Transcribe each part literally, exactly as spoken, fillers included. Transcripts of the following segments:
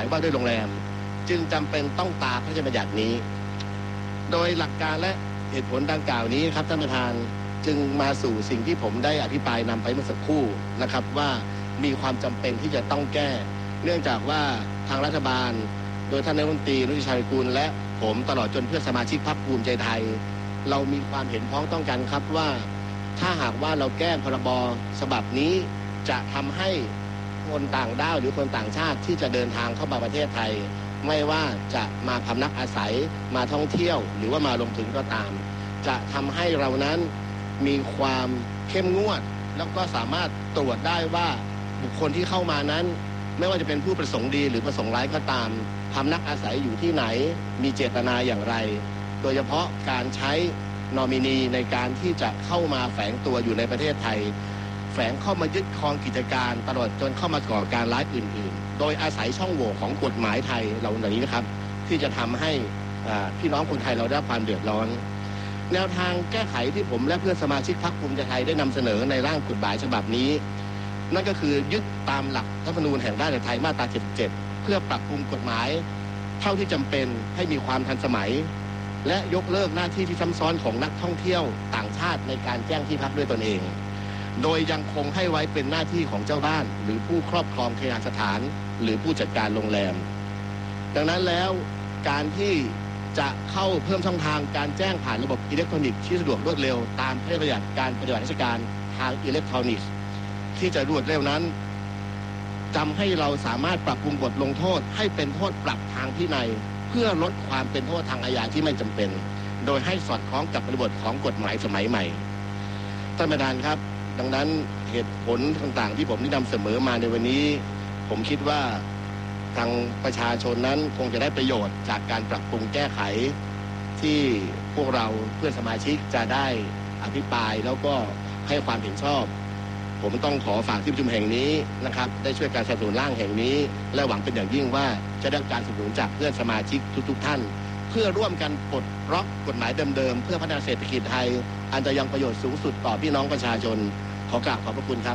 ว่าด้วยโรงแรมจึงจำเป็นต้องตามพระราชบัญญัตินี้โดยหลักการและเหตุผลดังกล่าวนี้ครับท่านประธานจึงมาสู่สิ่งที่ผมได้อภิปรายนำไปเมื่อสักครู่นะครับว่ามีความจำเป็นที่จะต้องแก้เนื่องจากว่าทางรัฐบาลโดยท่านนายกรัฐมนตรีอนุทินชาญวิรากูลและผมตลอดจนเพื่อนสมาชิกพรรคภูมิใจไทยเรามีความเห็นพ้องต้องกันครับว่าถ้าหากว่าเราแก้พรบฉบับนี้จะทำให้คนต่างด้าวหรือคนต่างชาติที่จะเดินทางเข้ามาประเทศไทยไม่ว่าจะมาพำนักอาศัยมาท่องเที่ยวหรือว่ามาลงทุนก็ตามจะทำให้เรานั้นมีความเข้มงวดแล้วก็สามารถตรวจได้ว่าบุคคลที่เข้ามานั้นไม่ว่าจะเป็นผู้ประสงค์ดีหรือประสงค์ร้ายก็ตามพำนักอาศัยอยู่ที่ไหนมีเจตนาอย่างไรโดยเฉพาะการใช้นอมินีในการที่จะเข้ามาแฝงตัวอยู่ในประเทศไทยแฝงเข้ามายึดครองกิจการตลอดจนเข้ามาก่อการร้ายอื่นๆโดยอาศัยช่องโหว่ของกฎหมายไทยเหล่านี้นะครับที่จะทำให้พี่น้องคนไทยเราได้รับความเดือดร้อนแนวทางแก้ไขที่ผมและเพื่อนสมาชิกพรรคภูมิใจไทยได้นำเสนอในร่างกฎหมายฉบับนี้นั่นก็คือยึดตามหลักรัฐธรรมนูญแห่งราชอาณาจักรไทยมาตราเจ็ดสิบเจ็ดเพื่อปรับปรุงกฎหมายเท่าที่จำเป็นให้มีความทันสมัยและยกเลิกหน้าที่ที่ซ้ำซ้อนของนักท่องเที่ยวต่างชาติในการแจ้งที่พักด้วยตนเองโดยยังคงให้ไว้เป็นหน้าที่ของเจ้าบ้านหรือผู้ครอบครองเคหสถานหรือผู้จัดการโรงแรมดังนั้นแล้วการที่จะเข้าเพิ่มช่องทางการแจ้งผ่านระบบอิเล็กทรอนิกส์ที่สะดวกรวดเร็วตามพระราชบัญญัติการปฏิบัติราชการทางอิเล็กทรอนิกส์ที่จะรวดเร็วนั้นจำให้เราสามารถปรับปรุงบทลงโทษให้เป็นโทษปรับทางพินัยเพื่อลดความเป็นโทษทางอาญาที่ไม่จำเป็นโดยให้สอดคล้องกับบริบทของกฎหมายสมัยใหม่ท่านประธานครับดังนั้นเหตุผลต่างๆที่ผมได้นำเสนอมาในวันนี้ผมคิดว่าทางประชาชนนั้นคงจะได้ประโยชน์จากการปรับปรุงแก้ไขที่พวกเราเพื่อนสมาชิกจะได้อภิปรายแล้วก็ให้ความเห็นชอบผมต้องขอฝากที่ประชุมแห่งนี้นะครับได้ช่วยการสนับสนุนร่างแห่งนี้และหวังเป็นอย่างยิ่งว่าจะได้การสนับสนุนจากเพื่อนสมาชิกทุกๆท่านเพื่อร่วมกันปลดล็อกกฎหมายเดิมๆเพื่อพัฒนาเศรษฐกิจไทยอันจะยังประโยชน์สูงสุดต่อพี่น้องประชาชนขอกราบขอบพระคุณครับ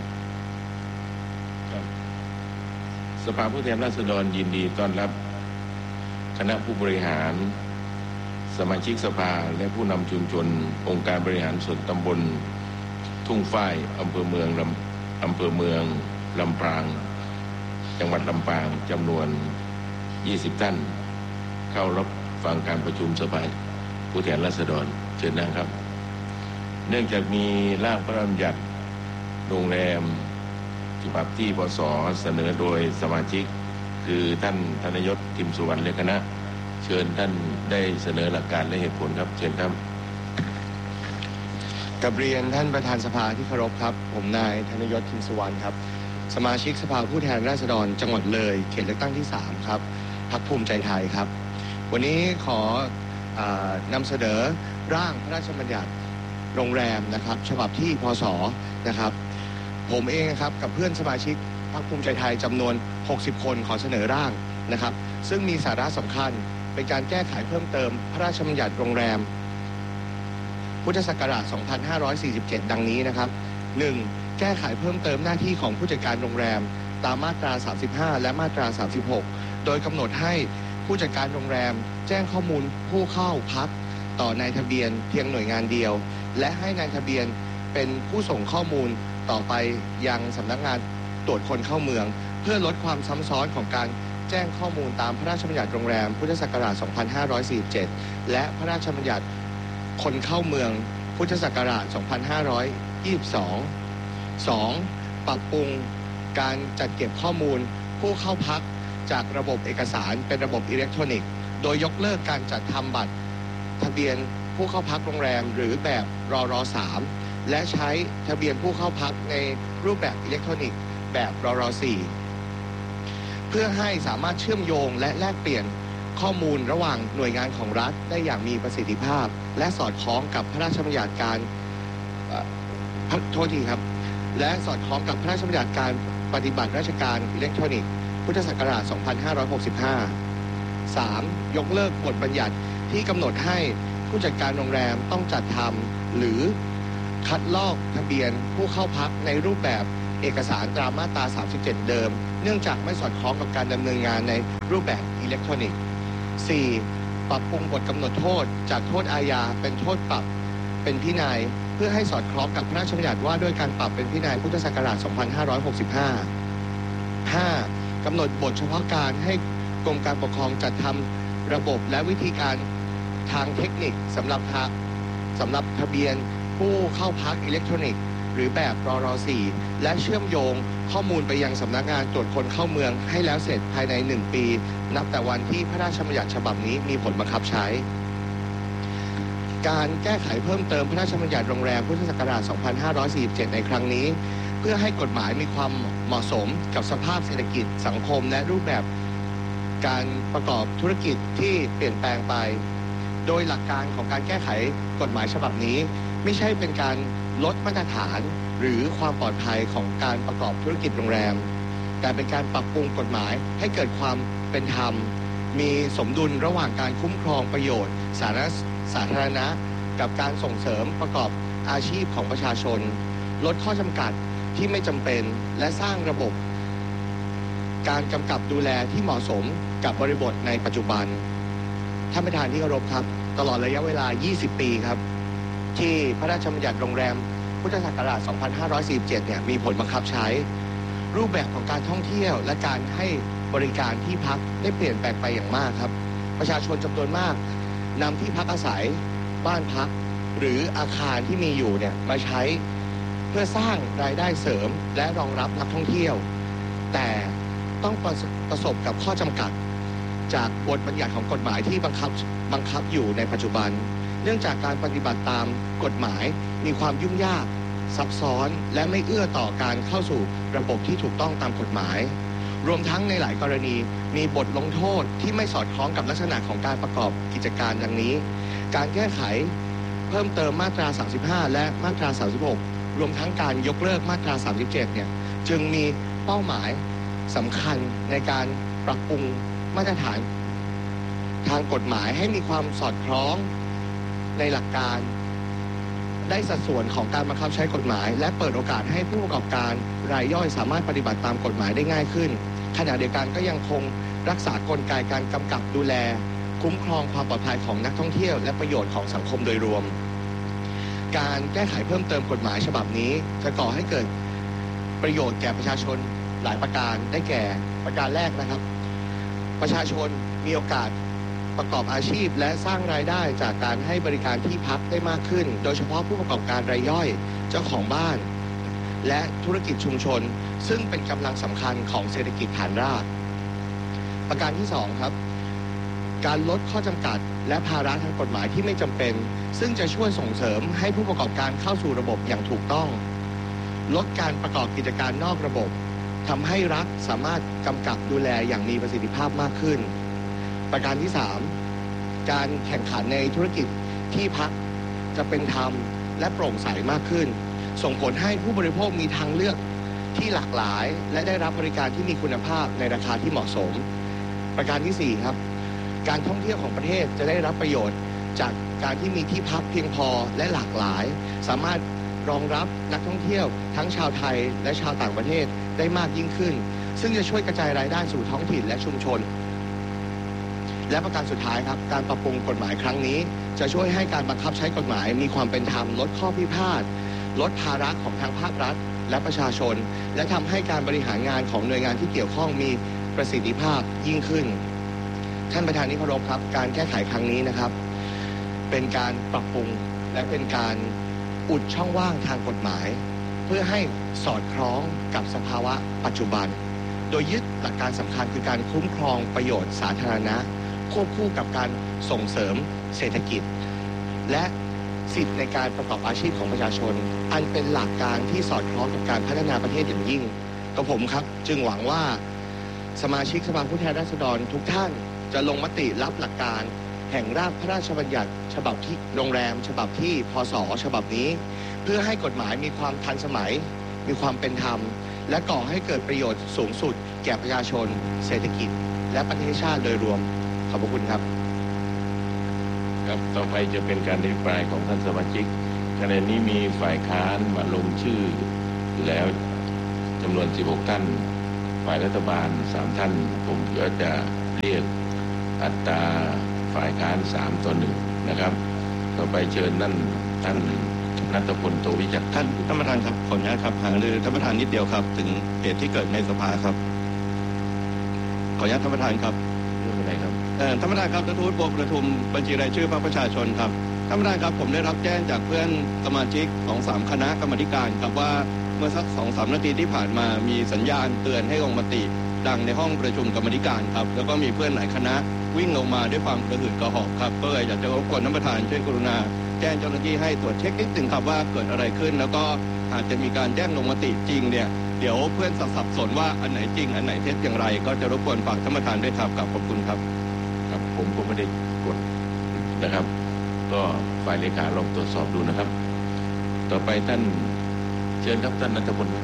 สภาผู้แทนราษฎรยินดีต้อนรับคณะผู้บริหารสมาชิกสภาและผู้นำชุมชนองค์การบริหารส่วนตำบลทุ่งฝ้ายอำเภอเมืองลำอำเภอเมืองลำปางจังหวัดลำปางจำนวนยี่สิบท่านเข้ารับฟังการประชุมสภาผู้แทนราษฎรเชิญนั่งครับเนื่องจากมีร่างพระราชบัญญัติโรงแรมฉบับที่ปสเสนอโดยสมาชิกคือท่านธนยศทิมสุวรรณและคณะเชิญท่านได้เสนอหลักการและเหตุผลครับเชิญครับกับเรียนท่านประธานสภาที่เคารพครับผมนายธนยศทิมสุวรรณครับสมาชิกสภาผู้แทนราษฎรจังหวัดเลยเขตเลือกตั้งที่สามครับพรรคภูมิใจไทยครับวันนี้ขอนำเสนอร่างพระราชบัญญัติโรงแรมนะครับฉบับที่พศนะครับผมเองครับกับเพื่อนสมาชิกพรรคภูมิใจไทยจำนวนหกสิบคนขอเสนอร่างนะครับซึ่งมีสาระสำคัญเป็นการแก้ไขเพิ่มเติมพระราชบัญญัติโรงแรมพุทธศักราช สองพันห้าร้อยสี่สิบเจ็ด ดังนี้นะครับ หนึ่ง. แก้ไขเพิ่มเติมหน้าที่ของผู้จัดการโรงแรมตามมาตรา สามสิบห้า และมาตรา สามสิบหก โดยกำหนดให้ผู้จัดการโรงแรมแจ้งข้อมูลผู้เข้าพักต่อนายทะเบียนเพียงหน่วยงานเดียวและให้นายทะเบียนเป็นผู้ส่งข้อมูลต่อไปยังสำนักงานตรวจคนเข้าเมืองเพื่อลดความซ้ำซ้อนของการแจ้งข้อมูลตามพระราชบัญญัติโรงแรมพุทธศักราช สองพันห้าร้อยสี่สิบเจ็ด และพระราชบัญญัติคนเข้าเมืองพุทธศักราช สองพันห้าร้อยยี่สิบสอง สอง. ปรับปรุงการจัดเก็บข้อมูลผู้เข้าพักจากระบบเอกสารเป็นระบบอิเล็กทรอนิกส์โดยยกเลิกการจัดทำบัตรทะเบียนผู้เข้าพักโรงแรมหรือแบบรรสามและใช้ทะเบียนผู้เข้าพักในรูปแบบอิเล็กทรอนิกส์แบบรรสี่เพื่อให้สามารถเชื่อมโยงและแลกเปลี่ยนข้อมูลระหว่างหน่วยงานของรัฐได้อย่างมีประสิทธิภาพและสอดคล้องกับพระราชบัญญัติการโทษทีครับและสอดคล้องกับพระราชบัญญัติการปฏิบัติราชการอิเล็กทรอนิกส์พุทธศักราช สองพันห้าร้อยหกสิบห้า สาม. ยกเลิกบทบัญญัติที่กำหนดให้ผู้จัดการโรงแรมต้องจัดทำหรือคัดลอกทะเบียนผู้เข้าพักในรูปแบบเอกสารตามมาตรา สามสิบเจ็ด เดิมเนื่องจากไม่สอดคล้องกับการดำเนินงานในรูปแบบอิเล็กทรอนิกส์ สี่ ปรับปรุงบทกำหนดโทษจากโทษอาญาเป็นโทษปรับเป็นพินัยเพื่อให้สอดคล้องกับพระราชบัญญัติว่าด้วยการปรับเป็นพินัยพุทธศักราช สองพันห้าร้อยหกสิบห้า ห้า กำหนดบทเฉพาะการให้กรมการปกครองจัดทำระบบและวิธีการทางเทคนิคสำหรับสำหรับทะเบียนผู้เข้าพักอิเล็กทรอนิกส์หรือแบบรรสี่และเชื่อมโยงข้อมูลไปยังสำนักงานตรวจคนเข้าเมืองให้แล้วเสร็จภายในหนึ่งปีนับแต่วันที่พระราชบัญญัติฉบับนี้มีผลบังคับใช้การแก้ไขเพิ่มเติมพระราชบัญญัติโรงแรมพุทธศักราช สองพันห้าร้อยสี่สิบเจ็ด ในครั้งนี้เพื่อให้กฎหมายมีความเหมาะสมกับสภาพเศรษฐกิจสังคมและรูปแบบการประกอบธุรกิจที่เปลี่ยนแปลงไปโดยหลักการของการแก้ไขกฎหมายฉบับนี้ไม่ใช่เป็นการลดมาตรฐานหรือความปลอดภัยของการประกอบธุรกิจโรงแรมแต่เป็นการปรับปรุงกฎหมายให้เกิดความเป็นธรรมมีสมดุลระหว่างการคุ้มครองประโยชน์สาธารณสาธารณะกับการส่งเสริมประกอบอาชีพของประชาชนลดข้อจำกัดที่ไม่จำเป็นและสร้างระบบการกำกับดูแลที่เหมาะสมกับบริบทในปัจจุบันท่านประธานที่เคารพครับตลอดระยะเวลา ยี่สิบ ปีครับที่พระราชบัญญัติโรงแรมพุทธศักราช สองพันห้าร้อยสี่สิบเจ็ด เนี่ยมีผลบังคับใช้รูปแบบของการท่องเที่ยวและการให้บริการที่พักได้เปลี่ยนแปลงไปอย่างมากครับประชาชนจำนวนมากนำที่พักอาศัยบ้านพักหรืออาคารที่มีอยู่เนี่ยมาใช้เพื่อสร้างรายได้เสริมและรองรับนักท่องเที่ยวแต่ต้องประสบกับข้อจำกัดจากบทบัญญัติของกฎหมายที่บังคับบังคับอยู่ในปัจจุบันเนื่องจากการปฏิบัติตามกฎหมายมีความยุ่งยากซับซ้อนและไม่เอื้อต่อการเข้าสู่ระบบที่ถูกต้องตามกฎหมายรวมทั้งในหลายกรณีมีบทลงโทษที่ไม่สอดคล้องกับลักษณะของการประกอบกิจการดังนี้การแก้ไขเพิ่มเติมมาตรา สามสิบห้า และมาตรา สามสิบหก รวมทั้งการยกเลิกมาตรา สามสิบเจ็ด เนี่ยจึงมีเป้าหมายสำคัญในการปรับปรุงมาตรฐานทางกฎหมายให้มีความสอดคล้องในหลักการได้สัดส่วนของการบังคับใช้กฎหมายและเปิดโอกาสให้ผู้ประกอบการรายย่อยสามารถปฏิบัติตามกฎหมายได้ง่ายขึ้นขณะเดียวกันก็ยังคงรักษากลไกการกำกับดูแลคุ้มครองความปลอดภัยของนักท่องเที่ยวและประโยชน์ของสังคมโดยรวมการแก้ไขเพิ่มเติมกฎหมายฉบับนี้จะก่อให้เกิดประโยชน์แก่ประชาชนหลายประการได้แก่ประการแรกนะครับประชาชนมีโอกาสประกอบอาชีพและสร้างรายได้จากการให้บริการที่พักได้มากขึ้นโดยเฉพาะผู้ประกอบการรายย่อยเจ้าของบ้านและธุรกิจชุมชนซึ่งเป็นกำลังสำคัญของเศรษฐกิจฐานรากประการที่สองครับการลดข้อจำกัดและภาระทางกฎหมายที่ไม่จำเป็นซึ่งจะช่วยส่งเสริมให้ผู้ประกอบการเข้าสู่ระบบอย่างถูกต้องลดการประกอบกิจการนอกระบบทำให้รัฐสามารถกำกับดูแลอย่างมีประสิทธิภาพมากขึ้นประการที่สามการแข่งขันในธุรกิจที่พักจะเป็นธรรมและโปร่งใสมากขึ้นส่งผลให้ผู้บริโภคมีทางเลือกที่หลากหลายและได้รับบริการที่มีคุณภาพในราคาที่เหมาะสมประการที่สี่ครับการท่องเที่ยวของประเทศจะได้รับประโยชน์จากการที่มีที่พักเพียงพอและหลากหลายสามารถรองรับนักท่องเที่ยวทั้งชาวไทยและชาวต่างประเทศได้มากยิ่งขึ้นซึ่งจะช่วยกระจายรายได้สู่ท้องถิ่นและชุมชนและประการสุดท้ายครับการปรับปรุงกฎหมายครั้งนี้จะช่วยให้การบังคับใช้กฎหมายมีความเป็นธรรมลดข้อพิพาทลดภาระของทางภาครัฐและประชาชนและทำให้การบริหารงานของหน่วยงานที่เกี่ยวข้องมีประสิทธิภาพยิ่งขึ้นท่านประธานที่เคารพครับการแก้ไขครั้งนี้นะครับเป็นการปรับปรุงและเป็นการอุดช่องว่างทางกฎหมายเพื่อให้สอดคล้องกับสภาวะปัจจุบันโดยยึดหลักการสำคัญคือการคุ้มครองประโยชน์สาธารณะควบคู่กับการส่งเสริมเศรษฐกิจและสิทธิในการประกอบอาชีพของประชาชนอันเป็นหลักการที่สอดคล้องกับการพัฒนาประเทศอย่างยิ่งกับผมครับจึงหวังว่าสมาชิกสภาผู้แทนราษฎรทุกท่านจะลงมติรับหลักการแห่งร่างพระราชบัญญัติฉบับที่โรงแรมฉบับที่พศฉบับนี้เพื่อให้กฎหมายมีความทันสมัยมีความเป็นธรรมและก่อให้เกิดประโยชน์สูงสุดแก่ประชาชนเศรษฐกิจและประเทศชาติโดยรวมขอบคุณครับครับต่อไปจะเป็นการอภิปรายของท่านสมาชิกขณะนี้มีฝ่ายค้านมาลงชื่อแล้วจำนวนสิบหกท่านฝ่ายรัฐบาลสามท่านผมก็จะเรียกอัตราฝ่ายค้านสามต่อหนึ่งนะครับต่อไปเชิญนั่นท่านณัฐพล โตวิจักรท่านท่านประธานครับขออนุญาตครับหารือท่านประธานนิดเดียวครับถึงเหตุที่เกิดในสภาครับขออนุญาตท่านประธานครับเรื่องอะไรครับเอ่อท่านประธานครับนัทวุฒิ บัวประทุมบัญชีรายชื่อพรรคประชาชนครับท่านประธานครับผมได้รับแจ้งจากเพื่อนสมาชิกของสามคณะกรรมาธิการครับว่าเมื่อสักสองสามนาทีที่ผ่านมามีสัญญาณเตือนให้ลงมติดังในห้องประชุมกรรมาธิการครับแล้วก็มีเพื่อนหลายคณะวิ่งลงมาด้วยความกระหืดกระหอบครับก็เลยอยากจะรบกวนท่านประธานช่วยกรุณาแจ้งเจ้าหน้าที่ให้ตรวจเช็คนิดนึงครับว่าเกิดอะไรขึ้นแล้วก็อาจจะมีการแจ้งลงมติจริงเนี่ยเดี๋ยวเพื่อนสับสนว่าอันไหนจริงอันไหนเท็จอย่างไรก็จะรบกวนฝากท่านประธานด้วยครับขอบคุณครับครับผมก็ไม่ได้กดนะครับก็ฝ่ายเลขาลองตรวจสอบดูนะครับต่อไปท่านเชิญครับท่านณัฐพล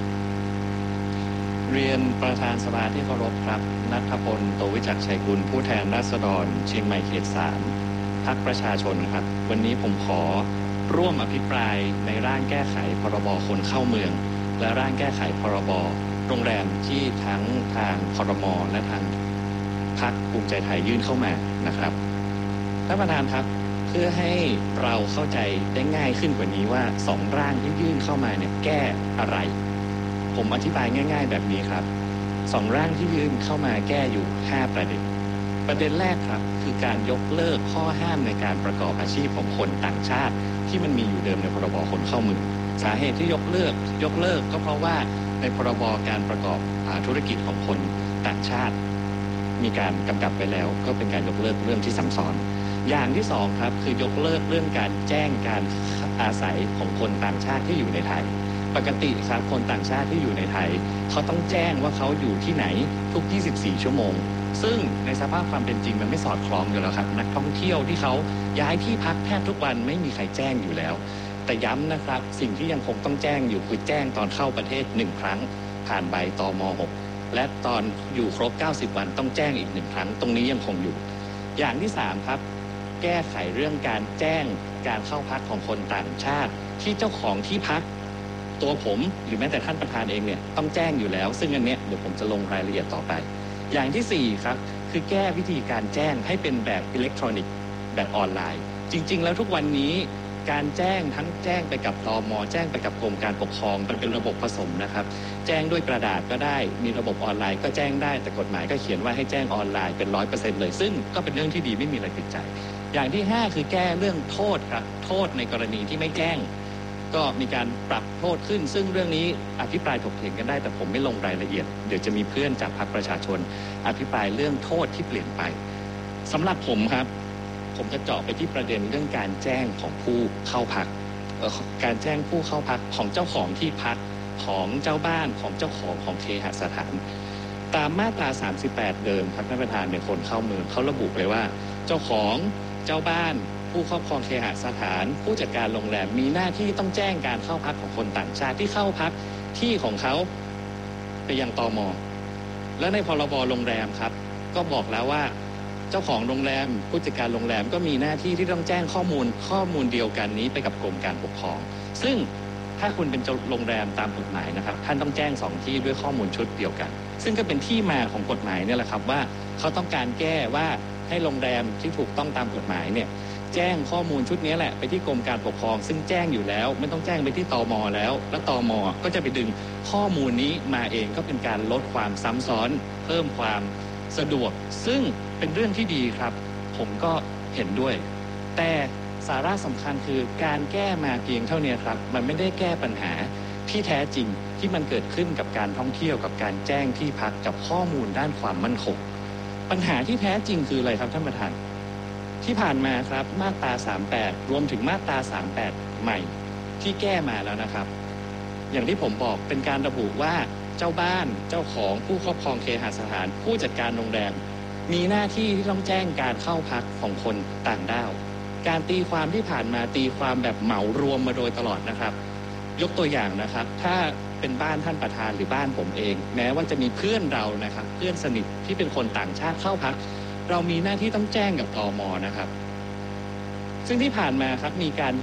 เรียนประธานสภาที่เคารพครับณัฐพล โตวิจักรชัยกุลผู้แทนราษฎรเชียงใหม่เขตสามพรรคประชาชนครับวันนี้ผมขอร่วมอภิปรายในร่างแก้ไขพรบคนเข้าเมืองและร่างแก้ไขพรบโรงแรมที่ทั้งทางครม.และทางพรรคภูมิใจไทยยื่นเข้ามานะครับท่านประธานครับเพื่อให้เราเข้าใจได้ง่ายขึ้นกว่านี้ว่าสองร่างที่ยื่นเข้ามาเนี่ยแก้อะไรผมอธิบายง่ายๆแบบนี้ครับสองร่างที่ยื่นเข้ามาแก้อยู่ห้าประเด็นประเด็นแรกครับคือการยกเลิกข้อห้ามในการประกอบอาชีพของคนต่างชาติที่มันมีอยู่เดิมในพรบคนเข้าเมืองสาเหตุที่ยกเลิกยกเลิกก็เพราะว่าในพรบการประกอบธุรกิจของคนต่างชาติมีการกำกับไปแล้วก็เป็นการยกเลิกเรื่องที่ซ้ำซ้อนอย่างที่สองครับคือยกเลิกเรื่องการแจ้งการอาศัยของคนต่างชาติที่อยู่ในไทยปกติครับคนต่างชาติที่อยู่ในไทยเขาต้องแจ้งว่าเขาอยู่ที่ไหนทุกยี่สิบสี่ชั่วโมงซึ่งในสภาพความเป็นจริงมันไม่สอดคล้องอยู่แล้วครับนักท่องเที่ยวที่เขาย้ายที่พักแทบทุกวันไม่มีใครแจ้งอยู่แล้วแต่ย้ำนะครับสิ่งที่ยังคงต้องแจ้งอยู่คือแจ้งตอนเข้าประเทศหนึ่งครั้งผ่านใบตม.หกและตอนอยู่ครบเก้าสิบวันต้องแจ้งอีกหนึ่งครั้งตรงนี้ยังคงอยู่อย่างที่สามครับแก้ไขเรื่องการแจ้งการเข้าพักของคนต่างชาติที่เจ้าของที่พักตัวผมหรือแม้แต่ท่านประธานเองเนี่ยต้องแจ้งอยู่แล้วซึ่งอันเนี้ยเดี๋ยวผมจะลงรายละเอียดต่อไปอย่างที่สี่ครับคือแก้วิธีการแจ้งให้เป็นแบบอิเล็กทรอนิกส์แบบออนไลน์จริงๆแล้วทุกวันนี้การแจ้งทั้งแจ้งไปกับตม.แจ้งไปกับกรมการปกครองมันเป็นระบบผสมนะครับแจ้งด้วยกระดาษก็ได้มีระบบออนไลน์ก็แจ้งได้แต่กฎหมายก็เขียนว่าให้แจ้งออนไลน์เป็น ร้อยเปอร์เซ็นต์ เลยซึ่งก็เป็นเรื่องที่ดีไม่มีอะไรติดใจอย่างที่ห้าคือแก้เรื่องโทษครับโทษในกรณีที่ไม่แจ้งก็มีการปรับโทษขึ้นซึ่งเรื่องนี้อภิปรายถกเถียงกันได้แต่ผมไม่ลงรายละเอียดเดี๋ยวจะมีเพื่อนจากพรรคประชาชนอภิปรายเรื่องโทษที่เปลี่ยนไปสำหรับผมครับผมจะเจาะไปที่ประเด็นเรื่องการแจ้งของผู้เข้าพักการแจ้งผู้เข้าพักของเจ้าของที่พักของเจ้าบ้านของเจ้าของของเคหสถานตามมาตราสามสิบแปดเดิมครับท่านประธานในคนเข้าเมืองเขาระบุเลยว่าเจ้าของเจ้าบ้านผู้ครอบครองเคหสถานผู้จัดการโรงแรมมีหน้าที่ต้องแจ้งการเข้าพักของคนต่างชาติที่เข้าพักที่ของเขาไปยังตม.และในพรบโรงแรมครับก็บอกแล้วว่าเจ้าของโรงแรมผู้จัดการโรงแรมก็มีหน้าที่ที่ต้องแจ้งข้อมูลข้อมูลเดียวกันนี้ไปกับกรมการปกครองซึ่งถ้าคุณเป็นโรงแรมตามกฎหมายนะครับท่านต้องแจ้งสองที่ด้วยข้อมูลชุดเดียวกันซึ่งก็เป็นที่มาของกฎหมายเนี่ยแหละครับว่าเขาต้องการแก้ว่าให้โรงแรมที่ถูกต้องตามกฎหมายเนี่ยแจ้งข้อมูลชุดนี้แหละไปที่กรมการปกครองซึ่งแจ้งอยู่แล้วไม่ต้องแจ้งไปที่ตม.แล้วและตม.ก็จะไปดึงข้อมูลนี้มาเองก็เป็นการลดความซ้ำซ้อนเพิ่มความสะดวกซึ่งเป็นเรื่องที่ดีครับผมก็เห็นด้วยแต่สาระสำคัญคือการแก้มาเพียงเท่านี้ครับมันไม่ได้แก้ปัญหาที่แท้จริงที่มันเกิดขึ้นกับการท่องเที่ยวกับการแจ้งที่พักกับข้อมูลด้านความมั่นคงปัญหาที่แท้จริงคืออะไรครับท่านประธานที่ผ่านมาครับมาตราสามสิบแปดรวมถึงมาตราสามสิบแปดใหม่ที่แก้มาแล้วนะครับอย่างที่ผมบอกเป็นการระบุว่าเจ้าบ้านเจ้าของผู้ครอบครองเคหสถานผู้จัดการโรงแรมมีหน้าที่ที่ต้องแจ้งการเข้าพักของคนต่างด้าวการตีความที่ผ่านมาตีความแบบเหมารวมมาโดยตลอดนะครับยกตัวอย่างนะครับถ้าเป็นบ้านท่านประธานหรือบ้านผมเองแม้ว่าจะมีเพื่อนเรานะครับเพื่อนสนิทที่เป็นคนต่างชาติเข้าพักเรามีหน้าที่ต้องแจ้งกับตม.นะครับซึ่งที่ผ่านมาครับมีการ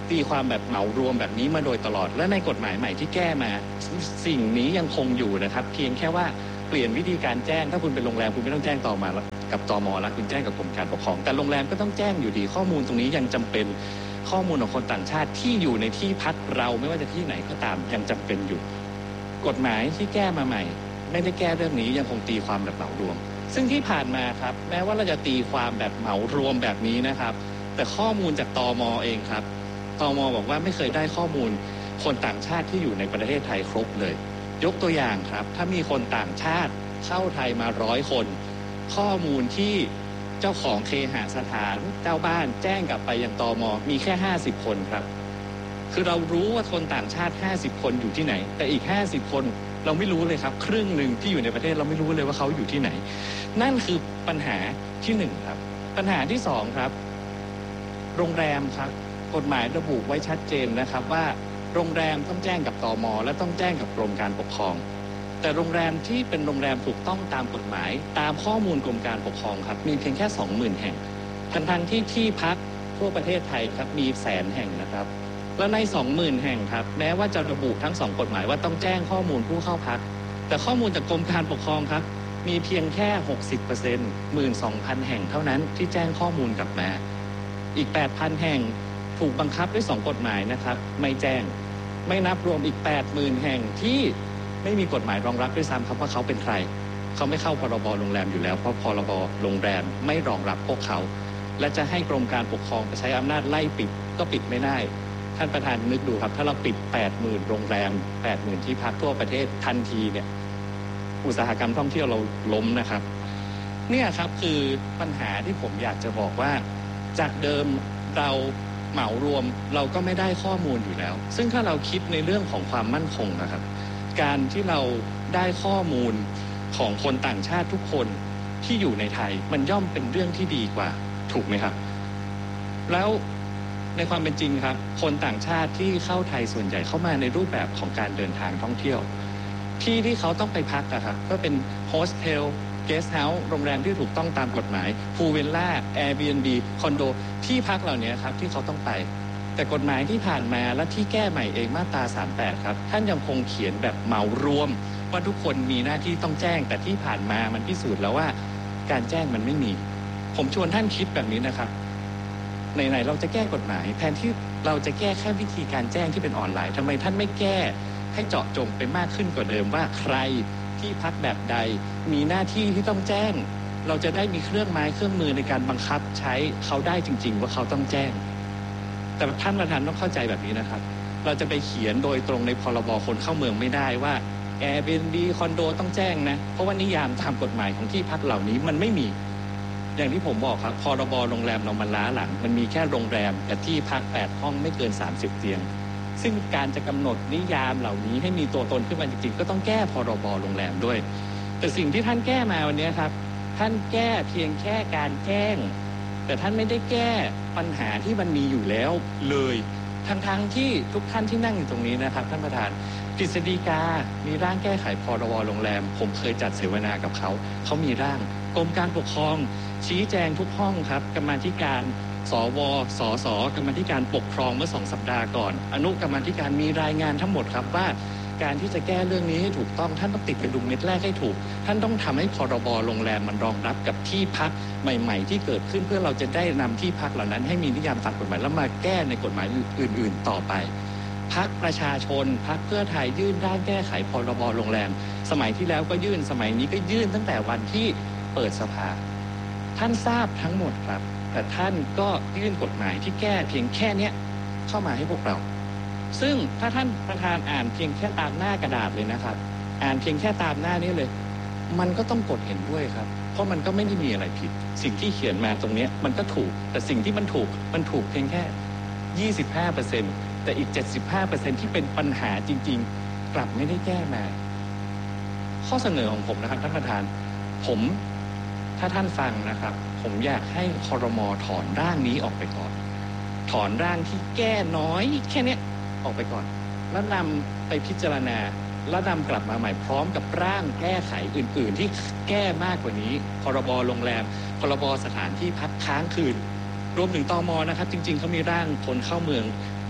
ตีความแบบเหมารวมแบบนี้มาโดยตลอดและในกฎหมายใหม่ที่แก้มาสิ่งนี้ยังคงอยู่นะครับเพียงแค่ว่าเปลี่ยนวิธีการแจ้งถ้าคุณเป็นโรงแรมคุณไม่ต้องแจ้งต่อมากับตม.แล้วคุณแจ้งกับกรมการปกครองแต่โรงแรมก็ต้องแจ้งอยู่ดีข้อมูลตรงนี้ยังจำเป็นข้อมูลของคนต่างชาติที่อยู่ในที่พักเราไม่ว่าจะที่ไหนก็ตามยังจำเป็นอยู่กฎหมายที่แก้มาใหม่ไม่ได้แก้เรื่องนี้ยังคงตีความแบบเหมารวมซึ่งที่ผ่านมาครับแม้ว่าเราจะตีความแบบเหมารวมแบบนี้นะครับแต่ข้อมูลจากตม.เองครับตม.บอกว่าไม่เคยได้ข้อมูลคนต่างชาติที่อยู่ในประเทศไทยครบเลยยกตัวอย่างครับถ้ามีคนต่างชาติเข้าไทยมาร้อยคนข้อมูลที่เจ้าของเคหสถานเจ้าบ้านแจ้งกลับไปยังตม.มีแค่ห้าสิบคนครับคือเรารู้ว่าคนต่างชาติห้าสิบคนอยู่ที่ไหนแต่อีกห้าสิบคนเราไม่รู้เลยครับครึ่งหนึ่งที่อยู่ในประเทศเราไม่รู้เลยว่าเขาอยู่ที่ไหนนั่นคือปัญหาที่หนึ่งครับปัญหาที่สองครับโรงแรมครับกฎหมายระบุไว้ชัดเจนนะครับว่าโรงแรมต้องแจ้งกับตม.และต้องแจ้งกับกรมการปกครองแต่โรงแรมที่เป็นโรงแรมถูกต้องตามกฎหมายตามข้อมูลกรมการปกครองครับมีเพียงแค่ สองหมื่น แห่งทั้งๆที่ที่พักทั่วประเทศไทยครับมีแสนแห่งนะครับและใน สองหมื่น แห่งครับแม้ว่าจะระบุทั้งสองกฎหมายว่าต้องแจ้งข้อมูลผู้เข้าพักแต่ข้อมูลจากกรมการปกครองครับมีเพียงแค่ หกสิบเปอร์เซ็นต์ หนึ่งหมื่นสองพัน แห่งเท่านั้นที่แจ้งข้อมูลกลับมาอีก แปดพัน แห่งถูกบังคับด้วยสองกฎหมายนะครับไม่แจ้งไม่นับรวมอีก แปดหมื่น แห่งที่ไม่มีกฎหมายรองรับด้วยซ้ำครับว่าเขาเป็นใครเขาไม่เข้าพรบโรงแรมอยู่แล้วเพราะพรบโรงแรมไม่รองรับพวกเขาและจะให้กรมการปกครองไปใช้อำนาจไล่ปิดก็ปิดไม่ได้ท่านประธานนึกดูครับถ้าเราปิด แปดหมื่น โรงแรม แปดหมื่น ที่พักทั่วประเทศทันทีเนี่ยอุตสาหกรรมท่องเที่ยวเราล้มนะครับเนี่ยครับคือปัญหาที่ผมอยากจะบอกว่าจากเดิมเราเหมารวมเราก็ไม่ได้ข้อมูลอยู่แล้วซึ่งถ้าเราคิดในเรื่องของความมั่นคงนะครับการที่เราได้ข้อมูลของคนต่างชาติทุกคนที่อยู่ในไทยมันย่อมเป็นเรื่องที่ดีกว่าถูกไหมครับแล้วในความเป็นจริงครับคนต่างชาติที่เข้าไทยส่วนใหญ่เข้ามาในรูปแบบของการเดินทางท่องเที่ยวที่ที่เขาต้องไปพักอะครับก็เป็นโฮสเทลเกสต์เฮาส์โรงแรมที่ถูกต้องตามกฎหมายพูลวิลล่าแอร์บีแอนด์บีคอนโดที่พักเหล่านี้ครับที่เขาต้องไปแต่กฎหมายที่ผ่านมาและที่แก้ใหม่เองมาตราสามสิบแปดครับท่านยังคงเขียนแบบเหมารวมว่าทุกคนมีหน้าที่ต้องแจ้งแต่ที่ผ่านมามันพิสูจน์แล้วว่าการแจ้งมันไม่มีผมชวนท่านคิดแบบนี้นะครับไหนๆเราจะแก้กฎหมายแทนที่เราจะแก้แค่วิธีการแจ้งที่เป็นออนไลน์ทำไมท่านไม่แก้ให้เจาะจงไปมากขึ้นกว่าเดิมว่าใครที่พักแบบใดมีหน้าที่ที่ต้องแจ้งเราจะได้มีเครื่องไม้เครื่องมือในการบังคับใช้เขาได้จริงๆว่าเขาต้องแจ้งแต่ท่านประธานต้องเข้าใจแบบนี้นะครับเราจะไปเขียนโดยตรงในพรบคนเข้าเมืองไม่ได้ว่า Airbnb คอนโดต้องแจ้งนะเพราะว่านิยามตามกฎหมายของที่พักเหล่านี้มันไม่มีอย่างที่ผมบอกครับพรบโรงแรมเรามันล้าหลังมันมีแค่โรงแรมแต่ที่พักแปดห้องไม่เกินสามสิบเตียงซึ่งการจะกำหนดนิยามเหล่านี้ให้มีตัวตนขึ้นมาจริงๆก็ต้องแก้พรบโรงแรมด้วยแต่สิ่งที่ท่านแก้มาวันนี้ครับท่านแก้เพียงแค่การแจ้งแต่ท่านไม่ได้แก้ปัญหาที่มันมีอยู่แล้วเลยทั้งๆที่ทุกท่านที่นั่งอยู่ตรงนี้นะครับท่านประธานกฤษฎีกามีร่างแก้ไขพรบโรงแรมผมเคยจัดเสวนากับเขาเขามีร่างกรมการปกครองชี้แจงทุกห้องครับกรรมาธิการสวสสกรรมาธิการปกครองเมื่อสองสัปดาห์ก่อนอนุกรรมาธิการมีรายงานทั้งหมดครับว่าการที่จะแก้เรื่องนี้ให้ถูกต้องท่านต้องติดกระดุมเม็ดแรกให้ถูกท่านต้องทำให้พรบโรงแรมมันรองรับกับที่พักใหม่ๆที่เกิดขึ้นเพื่อเราจะได้นำที่พักเหล่านั้นให้มีนิยามตามกฎหมายแล้วมาแก้ในกฎหมายอื่นๆต่อไปพรรคประชาชนพรรคเพื่อไทยยื่นร่างแก้ไขพรบโรงแรมสมัยที่แล้วก็ยื่นสมัยนี้ก็ยื่นตั้งแต่วันที่เปิดสภาท่านทราบทั้งหมดครับแต่ท่านก็ยื่นกฎหมายที่แก้เพียงแค่นี้เข้ามาให้พวกเราซึ่งถ้าท่านประธานอ่านเพียงแค่ตามหน้ากระดาษเลยนะครับอ่านเพียงแค่ตามหน้านี้เลยมันก็ต้องกดเห็นด้วยครับเพราะมันก็ไม่ได้มีอะไรผิดสิ่งที่เขียนมาตรงนี้มันก็ถูกแต่สิ่งที่มันถูกมันถูกเพียงแค่ ยี่สิบห้าเปอร์เซ็นต์ แต่อีก เจ็ดสิบห้าเปอร์เซ็นต์ ที่เป็นปัญหาจริงๆกลับไม่ได้แก้มาข้อเสนอของผมนะครับท่านประธานผมถ้าท่านฟังนะครับผมอยากให้ครม.ถอนร่างนี้ออกไปก่อนถอนร่างที่แก้น้อยแค่นี้ออกไปก่อนแล้วนำไปพิจารณาแล้วนำกลับมาใหม่พร้อมกับร่างแก้ไขอื่นๆที่แก้มากกว่านี้พรบโรงแรมพรบสถานที่พักค้างคืนรวมถึงตม.นะครับจริงๆเขามีร่างคนเข้าเมือง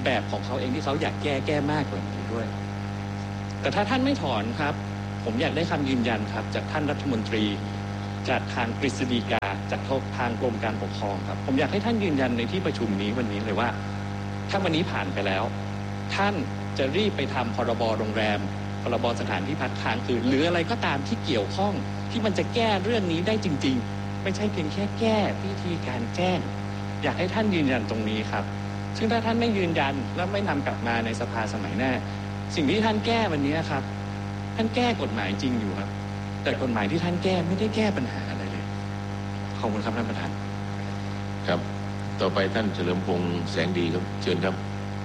แบบของเขาเองที่เขาอยากแก้แก้มากกว่านี้ด้วยแต่ถ้าท่านไม่ถอนครับผมอยากได้คำยืนยันครับจากท่านรัฐมนตรีจากทางกฤษฎีกาจากทางกรมการปกครองครับผมอยากให้ท่านยืนยันในที่ประชุมนี้วันนี้เลยว่าถ้าวันนี้ผ่านไปแล้วท่านจะรีบไปทำพรบโรงแรมพรบสถานที่พักค้างคืนหรืออะไรก็ตามที่เกี่ยวข้องที่มันจะแก้เรื่องนี้ได้จริงๆไม่ใช่เพียงแค่แก้วิธีการแจ้งอยากให้ท่านยืนยันตรงนี้ครับซึ่งถ้าท่านไม่ยืนยันและไม่นำกลับมาในสภาสมัยหน้าสิ่งที่ท่านแก้วันนี้ครับท่านแก้กฎหมายจริงอยู่ครับแต่กฎหมายที่ท่านแก้ไม่ได้แก้ปัญหาอะไรเลยขอบคุณครับท่านประธานครับต่อไปท่านเฉลิมพงษ์แสงดีครับเชิญครับ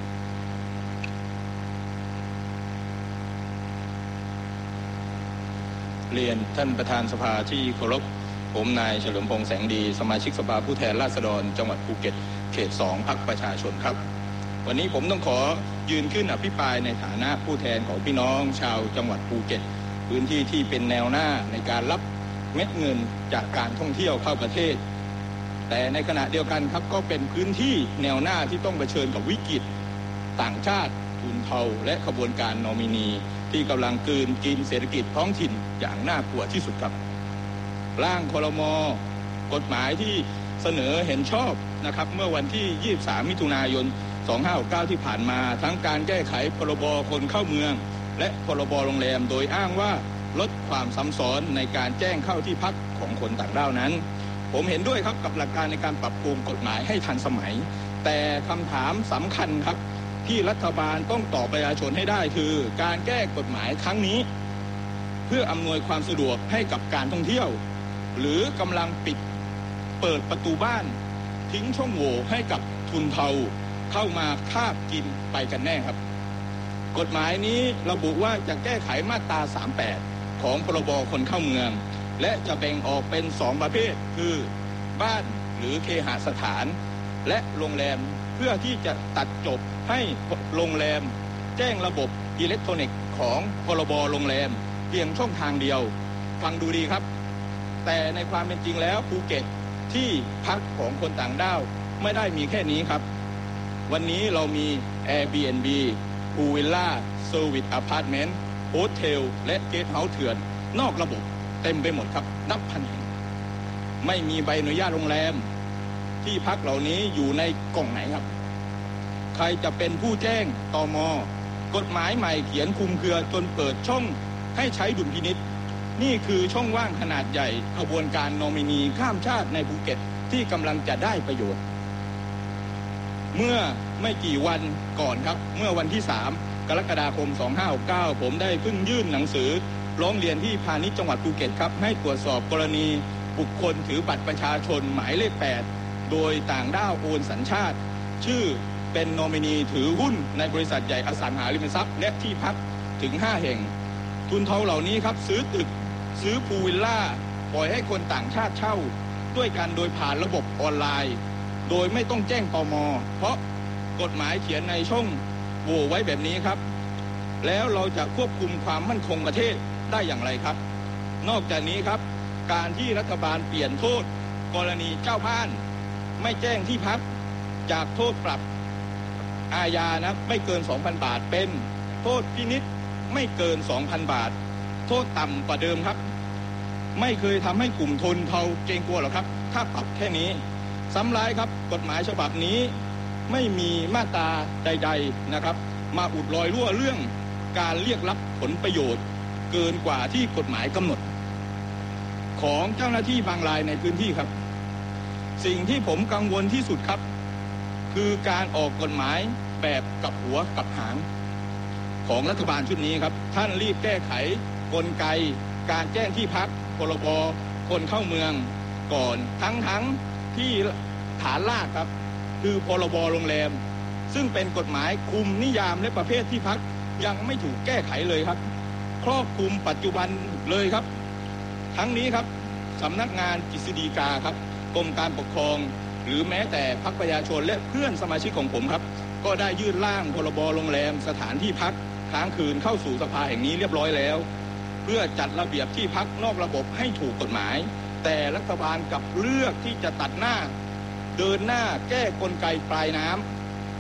เรียนท่านประธานสภาที่เคารพผมนายเฉลิมพงษ์แสงดีสมาชิกสภาผู้แทนราษฎรจังหวัดภูเก็ตเขตสองพรรคประชาชนครับวันนี้ผมต้องขอยืนขึ้นอภิปรายในฐานะผู้แทนของพี่น้องชาวจังหวัดภูเก็ตพื้นที่ที่เป็นแนวหน้าในการรับเม็ดเงินจากการท่องเที่ยวเข้าประเทศแต่ในขณะเดียวกันครับก็เป็นพื้นที่แนวหน้าที่ต้องเผชิญกับวิกฤตต่างชาติทุนเทาและขบวนการนอมินีที่กำลังกลืนกินเศรษฐกิจท้องถิ่นอย่างน่ากลัวที่สุดครับร่างครม.กฎหมายที่เสนอเห็นชอบนะครับเมื่อวันที่ยี่สิบสามมิถุนายนสองพันห้าร้อยหกสิบเก้าที่ผ่านมาทั้งการแก้ไขพรบคนเข้าเมืองและพรบโรงแรมโดยอ้างว่าลดความซ้ำซ้อนในการแจ้งเข้าที่พักของคนต่างด้าวนั้นผมเห็นด้วยครับกับหลักการในการปรับปรุงกฎหมายให้ทันสมัยแต่คำถามสำคัญครับที่รัฐบาลต้องตอบประชาชนให้ได้คือการแก้กฎหมายครั้งนี้เพื่ออำนวยความสะดวกให้กับการท่องเที่ยวหรือกำลังปิดเปิดประตูบ้านทิ้งช่องโหว่ให้กับทุนเทาเข้ามาคาบกินไปกันแน่ครับกฎหมายนี้ระบุว่าจะแก้ไขมาตราสามสิบแปดของพรบคนเข้าเมืองและจะแบ่งออกเป็นสองประเภทคือบ้านหรือเคหสถานและโรงแรมเพื่อที่จะตัดจบให้โรงแรมแจ้งระบบอิเล็กทรอนิกส์ของพรบโรงแรมเพียงช่องทางเดียวฟังดูดีครับแต่ในความเป็นจริงแล้วภูเก็ตที่พักของคนต่างด้าวไม่ได้มีแค่นี้ครับวันนี้เรามี Airbnb พูลวิลล่า Service Apartment โฮเทลและเกสต์เฮาส์เถื่อนนอกระบบเต็มไปหมดครับนับพันแห่งไม่มีใบอนุญาตโรงแรมที่พักเหล่านี้อยู่ในกล่องไหนครับใครจะเป็นผู้แจ้งตม.กฎหมายใหม่เขียนคลุมเครือจนเปิดช่องให้ใช้ดุลพินิจนี่คือช่องว่างขนาดใหญ่ขบวนการนอมินีข้ามชาติในภูเก็ตที่กำลังจะได้ประโยชน์เมื่อไม่กี่วันก่อนครับเมื่อวันที่สามกรกฎาคมสองพันห้าร้อยหกสิบเก้าผมได้เพิ่งยื่นหนังสือร้องเรียนที่พาณิชย์จังหวัดภูเก็ตครับให้ตรวจสอบกรณีบุคคลถือบัตรประชาชนหมายเลขแปดโดยต่างด้าวโอนสัญชาติชื่อเป็นนอมินีถือหุ้นในบริษัทใหญ่อสังหาริมทรัพย์และที่พักถึงห้าแห่งทุนเทาเหล่านี้ครับซื้อตึกซื้อพูลวิลล่าปล่อยให้คนต่างชาติเช่าด้วยกันโดยผ่านระบบออนไลน์โดยไม่ต้องแจ้งตม.เพราะกฎหมายเขียนในช่องโหว่ไว้แบบนี้ครับแล้วเราจะควบคุมความมั่นคงประเทศได้อย่างไรครับนอกจากนี้ครับการที่รัฐบาลเปลี่ยนโทษกรณีเจ้าบ้านไม่แจ้งที่พักจากโทษปรับอาญานะไม่เกิน สองพัน บาทเป็นโทษพินิจไม่เกิน สองพัน บาทโทษต่ำกว่าเดิมครับไม่เคยทำให้กลุ่มทุนเทาเกรงกลัวหรอกครับถ้าปรับแค่นี้ซ้ำร้ายครับกฎหมายฉบับนี้ไม่มีมาตราใดๆนะครับมาอุดรอยรั่วเรื่องการเรียกรับผลประโยชน์เกินกว่าที่กฎหมายกำหนดของเจ้าหน้าที่บางรายในพื้นที่ครับสิ่งที่ผมกังวลที่สุดครับคือการออกกฎหมายแบบกับหัวกับหางของรัฐบาลชุดนี้ครับท่านรีบแก้ไขกลไกการแจ้งที่พักพรบคนเข้าเมืองก่อนทั้งๆที่ฐานรากครับคือพรบโรงแรมซึ่งเป็นกฎหมายคุมนิยามและประเภทที่พักยังไม่ถูกแก้ไขเลยครับครอบคลุมปัจจุบันเลยครับทั้งนี้ครับสำนักงานกฤษฎีกาครับกรมการปกครองหรือแม้แต่พรรคประชาชนและเพื่อนสมาชิกของผมครับก็ได้ยื่นร่างพรบโรงแรมสถานที่พักค้างคืนเข้าสู่สภาแห่งนี้เรียบร้อยแล้วเพื่อจัดระเบียบที่พักนอกระบบให้ถูกกฎหมายแต่รัฐบาลกลับเลือกที่จะตัดหน้าเดินหน้าแก้กลไกปลายน้ำ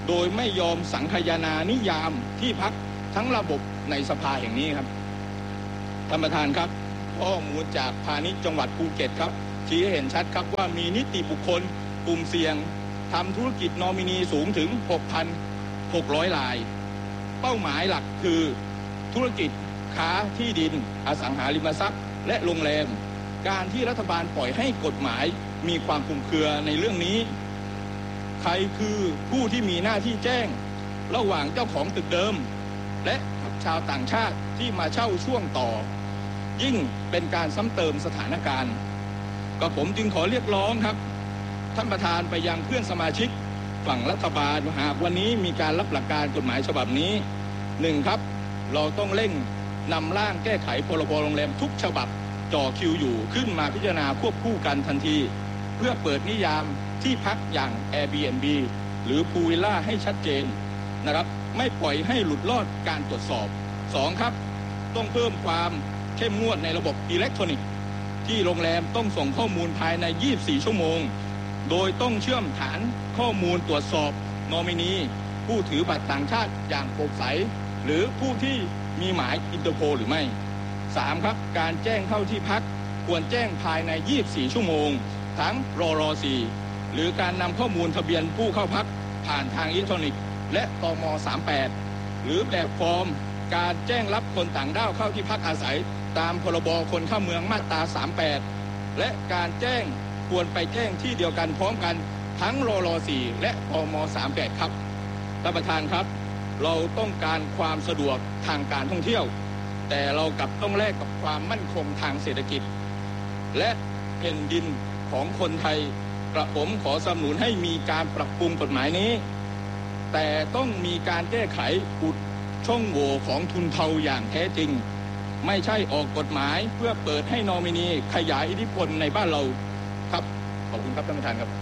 โดยไม่ยอมสังคายนานิยามที่พักทั้งระบบในสภาแห่งนี้ครับท่านประธานครับข้อมูลจากพาณิชย์จังหวัดภูเก็ตครับชี้ให้เห็นชัดครับว่ามีนิติบุคคลกลุ่มเสี่ยงทำธุรกิจนอมินีสูงถึง หกพันหกร้อย รายเป้าหมายหลักคือธุรกิจค้าที่ดินอสังหาริมทรัพย์และโรงแรมการที่รัฐบาลปล่อยให้กฎหมายมีความคลุมเครือในเรื่องนี้ใครคือผู้ที่มีหน้าที่แจ้งระหว่างเจ้าของตึกเดิมและชาวต่างชาติที่มาเช่าช่วงต่อยิ่งเป็นการซ้ำเติมสถานการณ์ก็ผมจึงขอเรียกร้องครับท่านประธานไปยังเพื่อนสมาชิกฝั่งรัฐบาลหากวันนี้มีการรับหลักการกฎหมายฉบับนี้หนึ่งครับเราต้องเร่งนำร่างแก้ไขพรบโรงแรมทุกฉบับจ่อคิวอยู่ขึ้นมาพิจารณาควบคู่กันทันทีเพื่อเปิดนิยามที่พักอย่าง Airbnb หรือ Pool Villa ให้ชัดเจนนะครับไม่ปล่อยให้หลุดลอดการตรวจสอบสองครับต้องเพิ่มความเข้มงวดในระบบอิเล็กทรอนิกส์ที่โรงแรมต้องส่งข้อมูลภายในยี่สิบสี่ชั่วโมงโดยต้องเชื่อมฐานข้อมูลตรวจสอบนอมินีผู้ถือบัตรต่างชาติอย่างโปร่งใสหรือผู้ที่มีหมายอินเตอร์โพลหรือไม่สามครับการแจ้งเข้าที่พักควรแจ้งภายในยี่สิบสี่ชั่วโมงทั้งรรสี่หรือการนำข้อมูลทะเบียนผู้เข้าพักผ่านทางอิเล็กทรอนิกส์และตมสามสิบแปดหรือแบบฟอร์มการแจ้งรับคนต่างด้าวเข้าที่พักอาศัยตามพรบคนเข้าเมืองมาตราสามสิบแปดและการแจ้งควรไปแจ้งที่เดียวกันพร้อมกันทั้งรรสี่และตมสามสิบแปดครับท่านประธานครับเราต้องการความสะดวกทางการท่องเที่ยวแต่เรากลับต้องแลกกับความมั่นคงทางเศรษฐกิจและแผ่นดินของคนไทยกระผมขอสนับสนุนให้มีการปรับปรุงกฎหมายนี้แต่ต้องมีการแก้ไขอุดช่องโหว่ของทุนเทาอย่างแท้จริงไม่ใช่ออกกฎหมายเพื่อเปิดให้นอมินีขยายอิทธิพลในบ้านเราครับขอบคุณครับท่านประธานครับ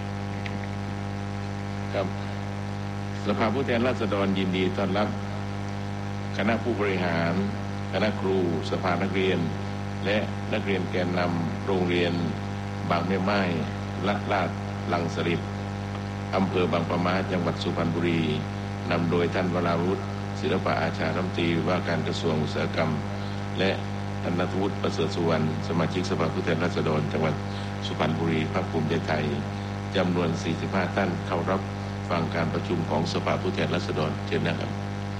ครับสภาผู้แทนราษฎรยินดีต้อนรับคณะผู้บริหารคณะครูสภานักเรียนและนักเรียนแกนนำโรงเรียนบางแม่ไม้ละลาดลังสลิดอำเภอบางปะมาจังหวัดสุพรรณบุรีนำโดยท่านวราวุฒิศิลปะอาชารัฐมนตรีว่าการกระทรวงอุตสาหกรรมและท่านณัฐวุฒิประเสริฐสุวรรณสมาชิกสภาผู้แทนราษฎรจังหวัดสุพรรณบุรีพรรคภูมิใจไทยจำนวนสี่สิบห้าท่านเข้ารับฟังการประชุมของสภาผู้แทนราษฎรเชิญนะครับ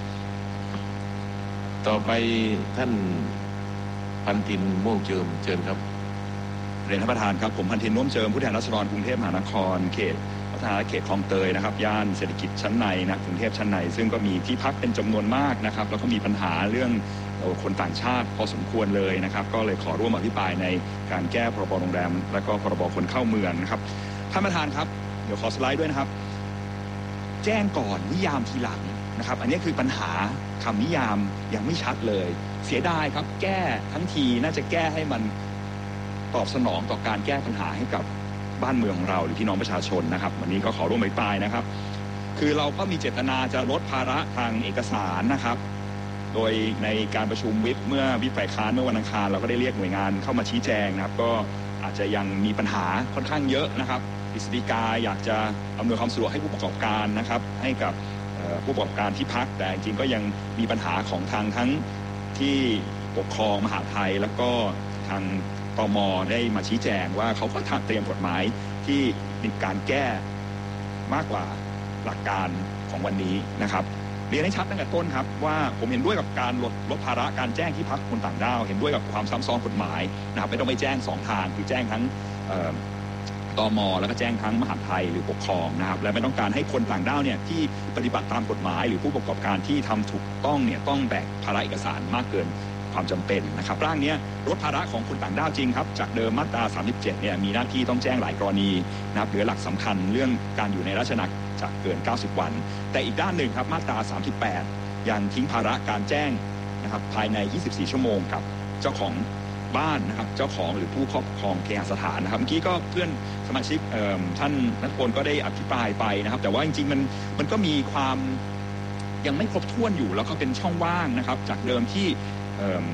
ต่อไปท่านพันธินม่วงเจิมเชิญครับเรียนท่านประธานครับผมพันธินม่วงเจิมผู้แทนราษฎรกรุงเทพมหานครเขตพัฒนาเขตคลองเตยนะครับย่านเศรษฐกิจชั้นในนะกรุงเทพชั้นในซึ่งก็มีที่พักเป็นจำนวนมากนะครับแล้วก็มีปัญหาเรื่องคนต่างชาติพอสมควรเลยนะครับก็เลยขอร่วมอภิปรายในการแก้พรบโรงแรมและก็พรบคนเข้าเมืองนะครับท่านประธานครับเดี๋ยวขอสไลด์ด้วยนะครับแจ้งก่อนนิยามทีหลังนะครับอันนี้คือปัญหาคำนิยามยังไม่ชัดเลยเสียดายครับแก้ทั้งทีน่าจะแก้ให้มันตอบสนองต่อการแก้ปัญหาให้กับบ้านเมืองของเราหรือพี่น้องประชาชนนะครับวันนี้ก็ขอร่วมอภิปรายนะครับคือเราก็มีเจตนาจะลดภาระทางเอกสารนะครับโดยในการประชุมวิปเมื่อวิปฝ่ายค้านเมื่อวันอังคารเราก็ได้เรียกหน่วยงานเข้ามาชี้แจงนะครับก็อาจจะยังมีปัญหาค่อนข้างเยอะนะครับกฤษฎีกาอยากจะอำนวยความสะดวกให้ผู้ประกอบการนะครับให้กับผู้ประกอบการที่พักแต่จริงก็ยังมีปัญหาของทางทั้งที่ปกครองมหาดไทยแล้วก็ทางตม.ได้มาชี้แจงว่าเขาก็เตรียมกฎหมายที่มีการแก้มากกว่าหลักการของวันนี้นะครับเรียนให้ชัดตั้งแต่ต้นครับว่าผมเห็นด้วยกับการลดลดภาระการแจ้งที่พักคนต่างด้าวเห็นด้วยกับความซ้ำซ้อนกฎหมายนะครับไม่ต้องไปแจ้งสองทางคือแจ้งทั้งตม.แล้วก็แจ้งทั้งมหาดไทยหรือปกครองนะครับและไม่ต้องการให้คนต่างด้าวเนี่ยที่ปฏิบัติตามกฎหมายหรือผู้ประกอบการที่ทำถูกต้องเนี่ยต้องแบกภาระเอกสารมากเกินความจำเป็นนะครับร่างนี้ลดภาระของคนต่างด้าวจริงครับจากเดิมมาตราสามสิบเจ็ดเนี่ยมีหน้าที่ต้องแจ้งหลายกรณีนะครับเหลือหลักสำคัญเรื่องการอยู่ในราชอาณาจักรเกินเก้าสิบวันแต่อีกด้านหนึ่งครับมาตราสามสิบแปดยังทิ้งภาระการแจ้งนะครับภายในยี่สิบสี่ชั่วโมงกับเจ้าของบ้านนะครับเจ้าของหรือผู้ครอบครองเคหสถานนะครับเมื่อกี้ก็เพื่อนสมาชิกท่านณัฐพลก็ได้อภิปรายไปนะครับแต่ว่าจริงๆมันมันก็มีความยังไม่ครบถ้วนอยู่แล้วก็เป็นช่องว่างนะครับจากเดิมที่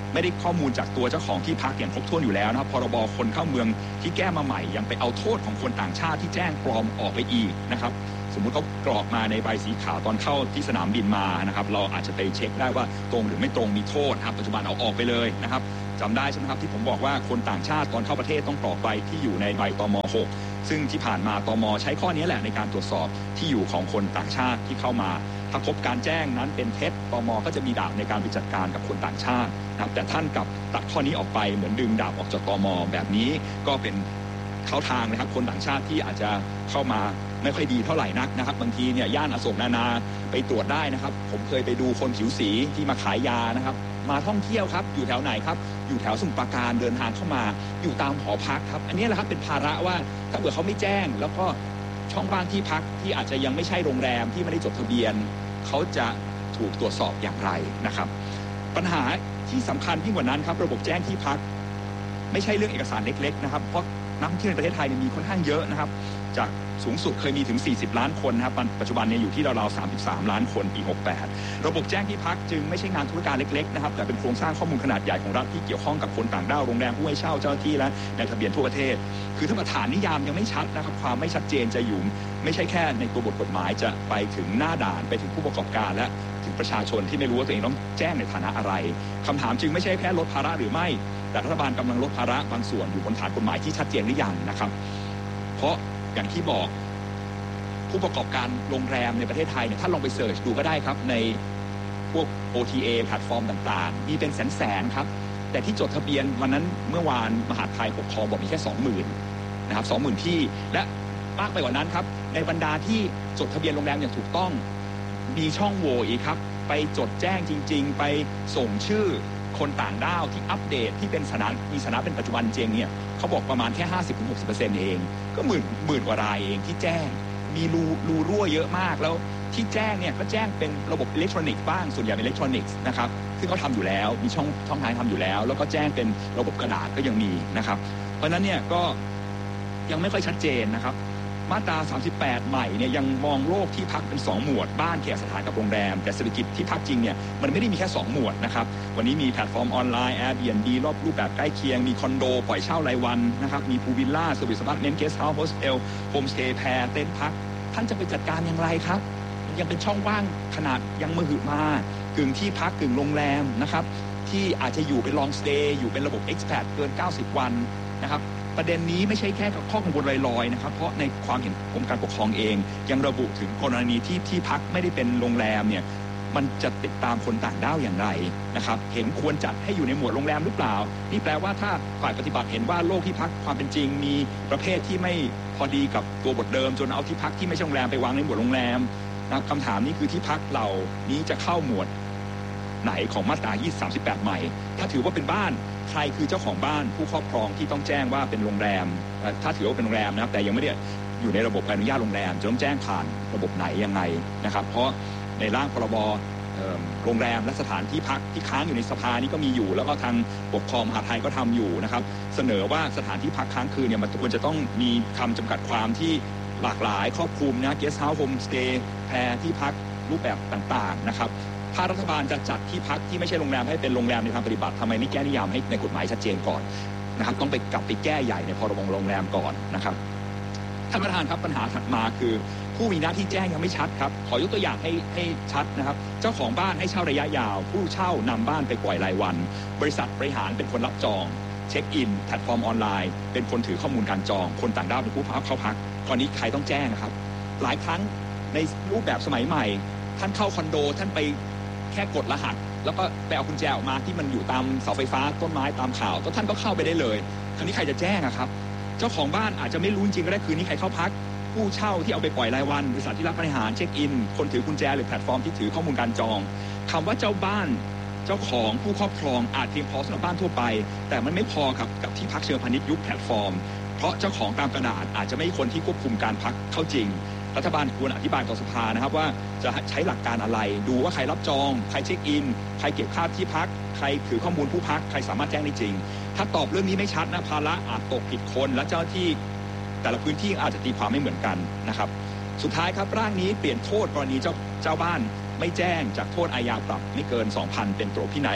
ไม่ได้ข้อมูลจากตัวเจ้าของที่พักอย่างครบถ้วนอยู่แล้วนะครับพรบคนเข้าเมืองที่แก้มาใหม่ยังไปเอาโทษของคนต่างชาติที่แจ้งปลอมออกไปอีกนะครับสมมุติเขากรอกมาในใบสีขาวตอนเข้าที่สนามบินมานะครับเราอาจจะไปเช็คได้ว่าตรงหรือไม่ตรงมีโทษครับปัจจุบันเอาออกไปเลยนะครับจำได้ใช่ไหมครับที่ผมบอกว่าคนต่างชาติตอนเข้าประเทศต้องกรอกใบที่อยู่ในใบตม.หกซึ่งที่ผ่านมาตม.ใช้ข้อนี้แหละในการตรวจสอบที่อยู่ของคนต่างชาติที่เข้ามาถ้าพบการแจ้งนั้นเป็นเท็จตม.ก็จะมีดาบในการไปจัดการกับคนต่างชาตินะครับแต่ท่านกลับตัดข้อนี้ออกไปเหมือนดึงดาบออกจากตม.แบบนี้ก็เป็นเข้าทางนะครับคนต่างชาติที่อาจจะเข้ามาไม่ค่อยดีเท่าไหร่นักนะครับบางทีเนี่ยย่านอโศกนานาไปตรวจได้นะครับผมเคยไปดูคนผิวสีที่มาขายยานะครับมาท่องเที่ยวครับอยู่แถวไหนครับอยู่แถวสมุทรปราการเดินทางเข้ามาอยู่ตามหอพักครับอันนี้แหละครับเป็นภาระว่าถ้าเกิดเขาไม่แจ้งแล้วก็ช่องว่างที่พักที่อาจจะยังไม่ใช่โรงแรมที่ไม่ได้จดทะเบียนเขาจะถูกตรวจสอบอย่างไรนะครับปัญหาที่สำคัญยิ่งกว่านั้นครับระบบแจ้งที่พักไม่ใช่เรื่องเอกสารเล็กๆนะครับเพราะนักท่องเที่ยวในประเทศไทยมีค่อนข้างเยอะนะครับจากสูงสุดเคยมีถึงสี่สิบล้านคนนะครับปัจจุบันเนี่ยอยู่ที่ราวๆสามสิบสามล้านคนปีหกสิบแปดระบบแจ้งที่พักจึงไม่ใช่งานธุรการเล็กๆนะครับแต่เป็นโครงสร้างข้อมูลขนาดใหญ่ของรัฐที่เกี่ยวข้องกับคนต่างด้าวโรงแรมผู้ให้เช่าเจ้าหน้าที่และในทะเบียนทั่วประเทศคือถ้าฐานนิยามยังไม่ชัดนะครับความไม่ชัดเจนจะอยู่ไม่ใช่แค่ในตัวบทกฎหมายจะไปถึงหน้าด่านไปถึงผู้ประกอบการและถึงประชาชนที่ไม่รู้ว่าตัวเองต้องแจ้งในฐานะอะไรคำถามจึงไม่ใช่แค่ลดภาระหรือไม่แต่รัฐบาลกำลังลดภาระบางส่วนอยู่บนฐานกฎหมายที่ชัดเจนหรือยังนะครับเพราะอย่างที่บอกผู้ประกอบการโรงแรมในประเทศไทยเนี่ยท่านลองไปเสิร์ชดูก็ได้ครับในพวก โอ ที เอ แพลตฟอร์มต่างๆมีเป็นแสนๆครับแต่ที่จดทะเบียนวันนั้นเมื่อวานมหาดไทยปกครองบอกมีแค่ สองหมื่น นะครับ สองหมื่น ที่และมากไปกว่านั้นครับในบรรดาที่จดทะเบียนโรงแรมอย่างถูกต้องมีช่องโหว่อีกครับไปจดแจ้งจริงๆไปส่งชื่อคนต่างด้าวที่อัปเดตที่เป็นสถานมีสถานะเป็นปัจจุบันจริงเนี่ยเขาบอกประมาณแค่ ห้าสิบถึงหกสิบเปอร์เซ็นต์ เองก็หมื่นหมื่นกว่ารายเองที่แจ้งมีรูรูรั่วเยอะมากแล้วที่แจ้งเนี่ยก็แจ้งเป็นระบบอิเล็กทรอนิกส์บ้างส่วนใหญ่เป็นอิเล็กทรอนิกส์นะครับซึ่งเขาทำอยู่แล้วมีช่องช่องทางทำอยู่แล้วแล้วก็แจ้งเป็นระบบกระดาษก็ยังมีนะครับเพราะนั้นเนี่ยก็ยังไม่ค่อยชัดเจนนะครับมาตราสามสิบแปดใหม่เนี่ยยังมองโลกที่พักเป็นสองหมวดบ้านแขกสถานกับโรงแรมแต่เศรษฐกิจที่พักจริงเนี่ยมันไม่ได้มีแค่สองหมวดนะครับวันนี้มีแพลตฟอร์มออนไลน์ Airbnb รอบรูปแบบใกล้เคียงมีคอนโดปล่อยเช่ารายวันนะครับมีพูลวิลล่าเซอร์วิสอพาร์ตเมนต์เกสต์เฮาส์โฮสเทลโฮมสเตย์แพร์เต็นท์พักท่านจะไปจัดการอย่างไรครับยังเป็นช่องว่างขนาดยังมหึมากึ่งที่พักกึ่งโรงแรมนะครับที่อาจจะอยู่เป็นลองสเตย์อยู่เป็นระบบ expat เกินเก้าสิบวันนะครับประเด็นนี้ไม่ใช่แค่กับข้อกังวลลอยๆนะครับเพราะในความเห็นกรมการปกครองเองยังระบุถึงกรณีที่ที่พักไม่ได้เป็นโรงแรมเนี่ยมันจะติดตามคนต่างด้าวอย่างไรนะครับเห็นควรจัดให้อยู่ในหมวดโรงแรมหรือเปล่านี่แปลว่าถ้าฝ่ายปฏิบัติเห็นว่าโลกที่พักความเป็นจริงมีประเภทที่ไม่พอดีกับตัวบทเดิมจนเอาที่พักที่ไม่ใช่โรงแรมไปวางในหมวดโรงแรมนะคำถามนี้คือที่พักเหล่านี้จะเข้าหมวดไหนของมาตรายี่สิบ สามสิบแปดใหม่ถ้าถือว่าเป็นบ้านใครคือเจ้าของบ้านผู้ครอบครองที่ต้องแจ้งว่าเป็นโรงแรมถ้าถือว่าเป็นโรงแรมนะครับแต่ยังไม่ได้อยู่ในระบบอนุญาตโรงแรมจะต้องแจ้งผ่านระบบไหนยังไงนะครับเพราะในร่างพรบโรงแรมและสถานที่พักที่ค้างอยู่ในสภานี้ก็มีอยู่แล้วก็ทางปกครองมหาดไทยก็ทำอยู่นะครับเสนอว่าสถานที่พักค้างคืนเนี่ยมันควรจะต้องมีคำจำกัดความที่หลากหลายครอบคลุมนะเกสต์เฮาส์โฮมสเตย์แพร์ที่พักรูปแบบต่างๆนะครับถ้ารัฐบาลจะจัดที่พักที่ไม่ใช่โรงแรมให้เป็นโรงแรมในทางปฏิบัติทำไมไม่แก้นิยามให้ในกฎหมายชัดเจนก่อนนะครับต้องไปกลับไปแก้ใหญ่ในพรบโรงแรมก่อนนะครับท่านประธานครับปัญหาถัดมาคือผู้มีหน้าที่แจ้งยังไม่ชัดครับขอยกตัวอย่างให้ให้ชัดนะครับเจ้าของบ้านให้เช่าระยะยาวผู้เช่านำบ้านไปปล่อยรายวันบริษัทบริหารเป็นคนรับจองเช็คอินแพลตฟอร์มออนไลน์เป็นคนถือข้อมูลการจองคนต่างด้าวเป็นผู้พักเข้าพักตอนนี้ใครต้องแจ้งครับหลายครั้งในรูปแบบสมัยใหม่ท่านเข้าคอนโดท่านไปแค่กดรหัสแล้วก็ไปเอากุญแจออกมาที่มันอยู่ตามเสาไฟฟ้าต้นไม้ตามข่าวแล้วท่านก็เข้าไปได้เลยคราวนี้ใครจะแจ้งอะครับเจ้าของบ้านอาจจะไม่รู้จริงก็ได้คืนนี้ใครเข้าพักผู้เช่าที่เอาไปปล่อยรายวันบริษัทที่รับบริหารเช็คอินคนถือกุญแจหรือแพลตฟอร์มที่ถือข้อมูลการจองคำว่าเจ้าบ้านเจ้าของผู้ครอบครองอาจเพียงพอสำหรับบ้านทั่วไปแต่มันไม่พอครับกับที่พักเชิงพาณิชย์ยุคแพลตฟอร์มเพราะเจ้าของตามกระดาษอาจจะไม่ใช่คนที่ควบคุมการพักเข้าจริงรัฐบาลควรอธิบายต่อสภานะครับว่าจะใช้หลักการอะไรดูว่าใครรับจองใครเช็คอินใครเก็บค่าที่พักใครถือข้อมูลผู้พักใครสามารถแจ้งได้จริงถ้าตอบเรื่องนี้ไม่ชัดนะภาระอาจตกผิดคนและเจ้าที่แต่ละพื้นที่อาจจะตีความไม่เหมือนกันนะครับสุดท้ายครับร่างนี้เปลี่ยนโทษกรณีเจ้าเจ้าบ้านไม่แจ้งจากโทษอาญาปรับไม่เกิน สองพัน เป็นโทษพินัย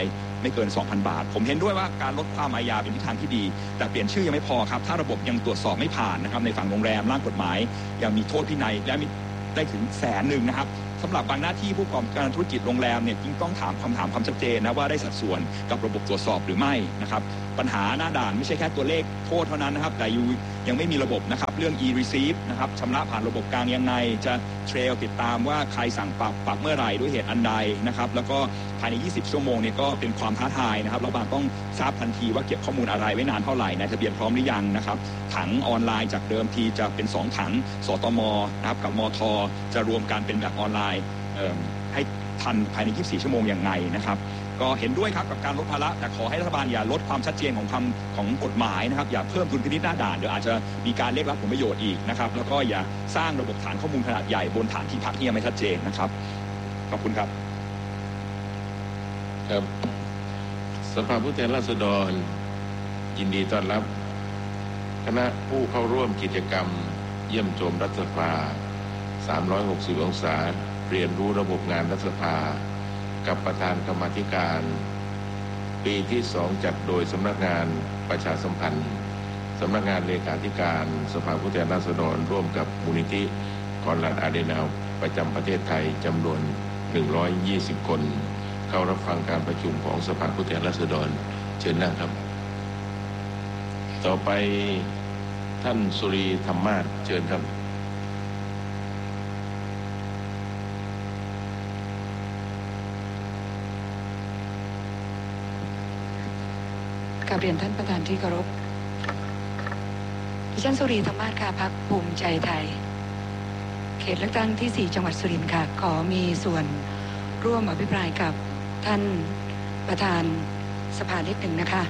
ไม่เกิน สองพัน บาทผมเห็นด้วยว่าการลดความอาญาเป็นทิศทางที่ดีแต่เปลี่ยนชื่อยังไม่พอครับถ้าระบบยังตรวจสอบไม่ผ่านนะครับในฝั่งโรงแรมร่างกฎหมายยังมีโทษพินัยและมีได้ถึงแสนหนึ่งนะครับสำหรับบางหน้าที่ผู้ประกอบการธุรกิจโรงแรมเนี่ยจึงต้องถามคำถามความชัดเจนนะว่าได้สัดส่วนกับระบบตรวจสอบหรือไม่นะครับปัญหาหน้าด่านไม่ใช่แค่ตัวเลขโทษเท่านั้นนะครับแต่ยังไม่มีระบบนะครับเรื่อง e-receipt นะครับชำระผ่านระบบกลางยังไงจะเทรลติดตามว่าใครสั่งปรับปรับเมื่อไหร่ด้วยเหตุอันใดนะครับแล้วก็ภายในยี่สิบชั่วโมงเนี่ยก็เป็นความท้าทายนะครับรัฐบาลต้องทราบทันทีว่าเก็บข้อมูลอะไรไว้นานเท่าไหร่ในทะเบียนพร้อมหรือยังนะครับถังออนไลน์จากเดิมทีจะเป็นสองถังสตมนะครับกับมทจะรวมกันเป็นแบบออนไลน์ให้ทันภายในยี่สิบสี่ชั่วโมงอย่างไรนะครับก็เห็นด้วยครับกับการลดภาระแต่ขอให้รัฐบาลอย่าลดความชัดเจนของคำของกฎหมายนะครับอย่าเพิ่มดุลพินิจหน้าด่านเดี๋ยวอาจจะมีการเรียกรับผลประโยชน์อีกนะครับแล้วก็อย่าสร้างระบบฐานข้อมูลขนาดใหญ่บนฐานที่พักที่ยังไม่ชัดเจนนะครับขอบคุณครับครับสภาผู้แทนราษฎรยินดีต้อนรับคณะผู้เข้าร่วมกิจกรรมเยี่ยมชมรัฐสภาสามร้อยหกสิบองศาเรียนรู้ระบบงานรัฐสภากับประธานกรรมาธิการปีที่สองจัดโดยสำนักงานประชาสัมพันธ์สำนักงานเลขาธิการสภาผู้แทนราษฎรร่วมกับมูลนิธิคอนราดอาเดนาวประจำประเทศไทยจำนวนหนึ่งร้อยยี่สิบคนเข้ารับฟังการประชุมของสภาผู้แทนราษฎรเชิญนั่งครับต่อไปท่านสุรีธรรมาศเชิญครับกราบเรียนท่านประธานที่เคารพดิฉันสุรีธรรมาศค่ะพรรคภูมิใจไทยเขตเลือกตั้งที่สี่จังหวัดสุรินทร์ค่ะขอมีส่วนร่วมอภิปรายกับท่านประธานสภานิดหนึ่งนะคะ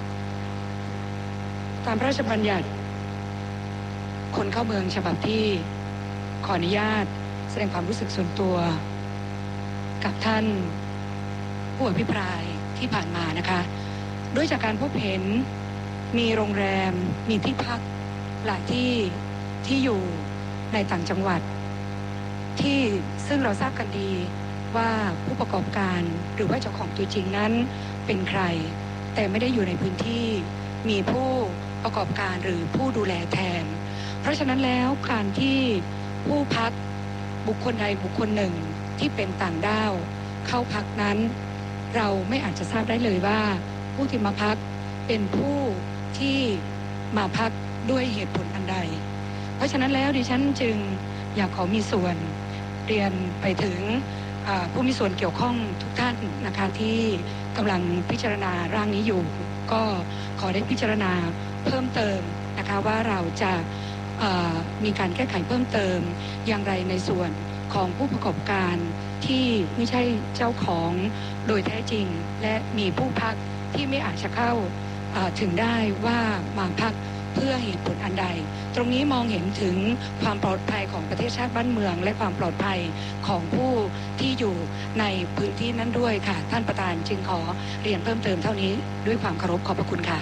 ตามพระราชบัญญัติคนเข้าเมืองฉบับที่ขออนุญาตแสดงความรู้สึกส่วนตัวกับท่านผู้อภิปรายที่ผ่านมานะคะด้วยจากการพบเห็นมีโรงแรมมีที่พักหลายที่ที่อยู่ในต่างจังหวัดที่ซึ่งเราทราบกันดีว่าผู้ประกอบการหรือว่าเจ้าของตัวจริงนั้นเป็นใครแต่ไม่ได้อยู่ในพื้นที่มีผู้ประกอบการหรือผู้ดูแลแทนเพราะฉะนั้นแล้วการที่ผู้พักบุคคลใดบุคคลหนึ่งที่เป็นต่างด้าวเข้าพักนั้นเราไม่อาจจะทราบได้เลยว่าผู้ที่มาพักเป็นผู้ที่มาพักด้วยเหตุผลอันใดเพราะฉะนั้นแล้วดิฉันจึงอยากขอมีส่วนเรียนไปถึงผู้มีส่วนเกี่ยวข้องทุกท่านนะคะที่กำลังพิจารณาร่างนี้อยู่ก็ขอได้พิจารณาเพิ่มเติมนะคะว่าเราจะมีการแก้ไขเพิ่มเติมอย่างไรในส่วนของผู้ประกอบการที่ไม่ใช่เจ้าของโดยแท้จริงและมีผู้พักที่ไม่อาจจะเข้าถึงได้ว่ามาพักเพื่อเหตุผลอันใดตรงนี้มองเห็นถึงความปลอดภัยของประเทศชาติบ้านเมืองและความปลอดภัยของผู้ที่อยู่ในพื้นที่นั้นด้วยค่ะท่านประธานจึงขอเรียนเพิ่มเติมเท่านี้ด้วยความเคารพขอบพระคุณค่ะ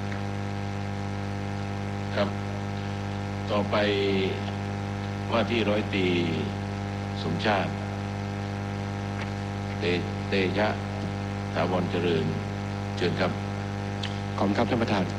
ครับต่อไปว่าที่ร้อยตรีสมชาติเตเตชะถาวรเจริญเชิญครับขอบคุณครับท่านประธาน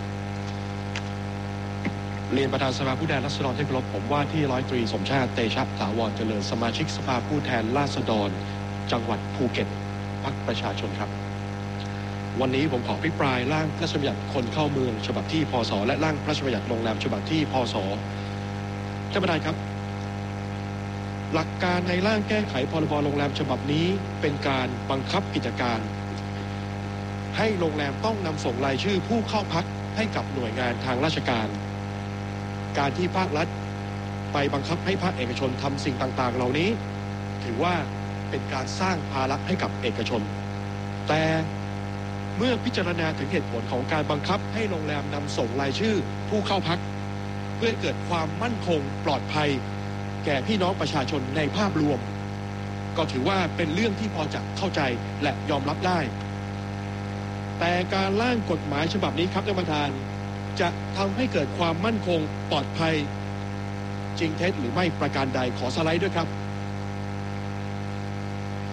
เรียนประธานสภาผู้แทนราษฎรที่เคารพผมว่าที่ร้อยตรีสมชาติเตชะถาวรเจริญสมาชิกสภาผู้แทนราษฎรจังหวัดภูเก็ตพรรคประชาชนครับวันนี้ผมขออภิปรายร่างพระราชบัญญัติคนเข้าเมืองฉบับที่พศและร่างพระราชบัญญัติโรงแรมฉบับที่พศท่านประธานครับหลักการในร่างแก้ไขพรบโรงแรมฉบับนี้เป็นการบังคับกิจการให้โรงแรมต้องนำส่งรายชื่อผู้เข้าพักให้กับหน่วยงานทางราชการการที่ภาครัฐไปบังคับให้ภาคเอกชนทำสิ่งต่างๆเหล่านี้ถือว่าเป็นการสร้างภาระให้กับเอกชนแต่เมื่อพิจารณาถึงเหตุผลของการบังคับให้โรงแรมนำส่งรายชื่อผู้เข้าพักเพื่อเกิดความมั่นคงปลอดภัยแก่พี่น้องประชาชนในภาพรวมก็ถือว่าเป็นเรื่องที่พอจะเข้าใจและยอมรับได้แต่การร่างกฎหมายฉบับนี้ครับท่านประธานจะทำให้เกิดความมั่นคงปลอดภัยจริงเท็จหรือไม่ประการใดขอสไลด์ด้วยครับ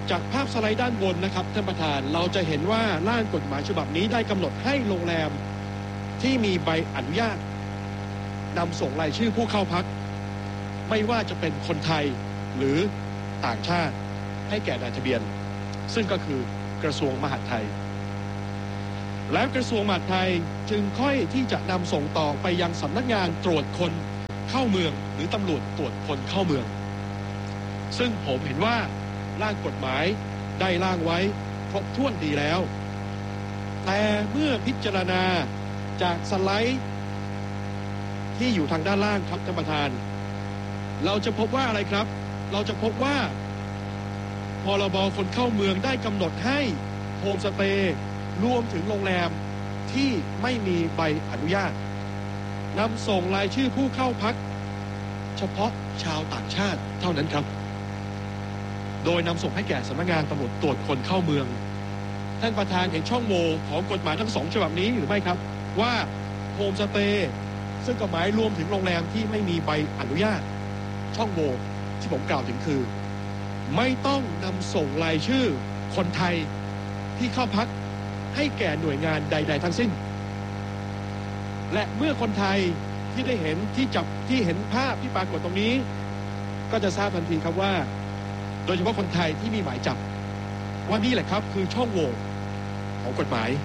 จากภาพสไลด์ด้านบนนะครับท่านประธานเราจะเห็นว่าร่างกฎหมายฉบับนี้ได้กำหนดให้โรงแรมที่มีใบอนุญาตนำส่งรายชื่อผู้เข้าพักไม่ว่าจะเป็นคนไทยหรือต่างชาติให้แก่นายทะเบียนซึ่งก็คือกระทรวงมหาดไทยและกระทรวงมหาดไทยจึงค่อยที่จะนำส่งต่อไปยังสำนักงานตรวจคนเข้าเมืองหรือตำรวจตรวจคนเข้าเมืองซึ่งผมเห็นว่าร่างกฎหมายได้ร่างไว้ครบถ้วนดีแล้วแต่เมื่อพิจารณาจากสไลด์ที่อยู่ทางด้านล่างครับท่านประธานเราจะพบว่าอะไรครับเราจะพบว่าพรบคนเข้าเมืองได้กำหนดให้โฮมสเตย์รวมถึงโรงแรมที่ไม่มีใบอนุญาตนำส่งรายชื่อผู้เข้าพักเฉพาะชาวต่างชาติเท่านั้นครับโดยนำส่งให้แก่สำนักงานตำรวจตรวจคนเข้าเมืองท่านประธานเห็นช่องโหว่ของกฎหมายทั้งสองฉบับนี้หรือไม่ครับว่าโฮมสเตย์ซึ่งกฎหมายรวมถึงโรงแรมที่ไม่มีใบอนุญาตช่องโหว่ที่ผมกล่าวถึงคือไม่ต้องนำส่งรายชื่อคนไทยที่เข้าพักให้แก่หน่วยงานใดๆทั้งสิ้นและเมื่อคนไทยที่ได้เห็นที่จับที่เห็นภาพที่ปรากฏตรงนี้ก็จะทราบทันทีครับว่าโดยเฉพาะคนไทยที่มีหมายจับว่านี่แหละครับคือช่องโหว่ของกฎหมาย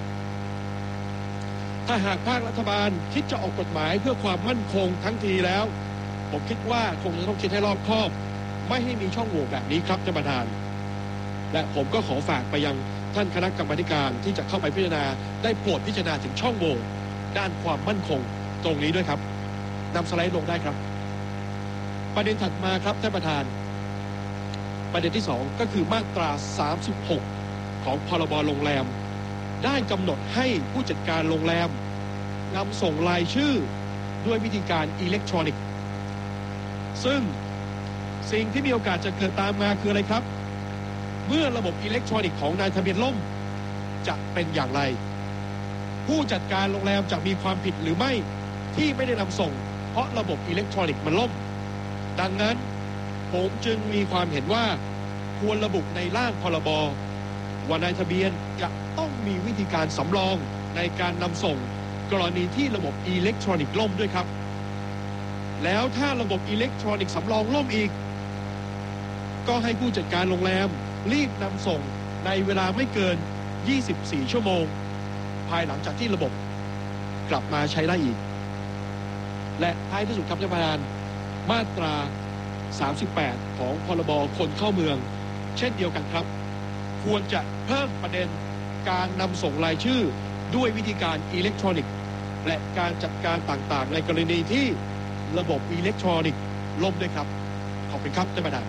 ถ้าหากภาครัฐบาลคิดจะออกกฎหมายเพื่อความมั่นคงทั้งทีแล้วผมคิดว่าคงจะต้องคิดให้รอบคอบไม่ให้มีช่องโหว่แบบนี้ครับท่านประธานและผมก็ขอฝากไปยังท่านคณะกรรมาธิการที่จะเข้าไปพิจารณาได้โปรดพิจารณาถึงช่องโหว่ด้านความมั่นคงตรงนี้ด้วยครับนำสไลด์ลงได้ครับประเด็นถัดมาครับท่านประธานประเด็นที่สองก็คือมาตราสามสิบหกของพรบโรงแรมได้กำหนดให้ผู้จัดการโรงแรมนำส่งรายชื่อด้วยวิธีการอิเล็กทรอนิกส์ซึ่งสิ่งที่มีโอกาสจะเกิดตามมาคืออะไรครับเมื่อระบบอิเล็กทรอนิกส์ของนายทะเบียนล่มจะเป็นอย่างไรผู้จัดการโรงแรมจะมีความผิดหรือไม่ที่ไม่ได้นำส่งเพราะระบบอิเล็กทรอนิกส์มันล่มดังนั้นผมจึงมีความเห็นว่าควรระบุในร่างพรบว่านายทะเบียนจะต้องมีวิธีการสำรองในการนำส่งกรณีที่ระบบอิเล็กทรอนิกส์ล่มด้วยครับแล้วถ้าระบบอิเล็กทรอนิกส์สำรองล่มอีกก็ให้ผู้จัดการโรงแรมรีบนำส่งในเวลาไม่เกินยี่สิบสี่ชั่วโมงภายหลังจากที่ระบบกลับมาใช้ได้อีกและท้ายที่สุดครับท่านประธานมาตราสามสิบแปดของพรบคนเข้าเมืองเช่นเดียวกันครับควรจะเพิ่มประเด็นการนำส่งรายชื่อด้วยวิธีการอิเล็กทรอนิกส์และการจัดการต่างๆในกรณีที่ระบบอิเล็กทรอนิกส์ล่มด้วยครับขอบคุณครับท่านประธาน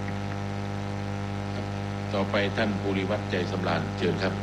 ต่อไปท่านภูริวัฒน์ใจสำราญเชิญครับ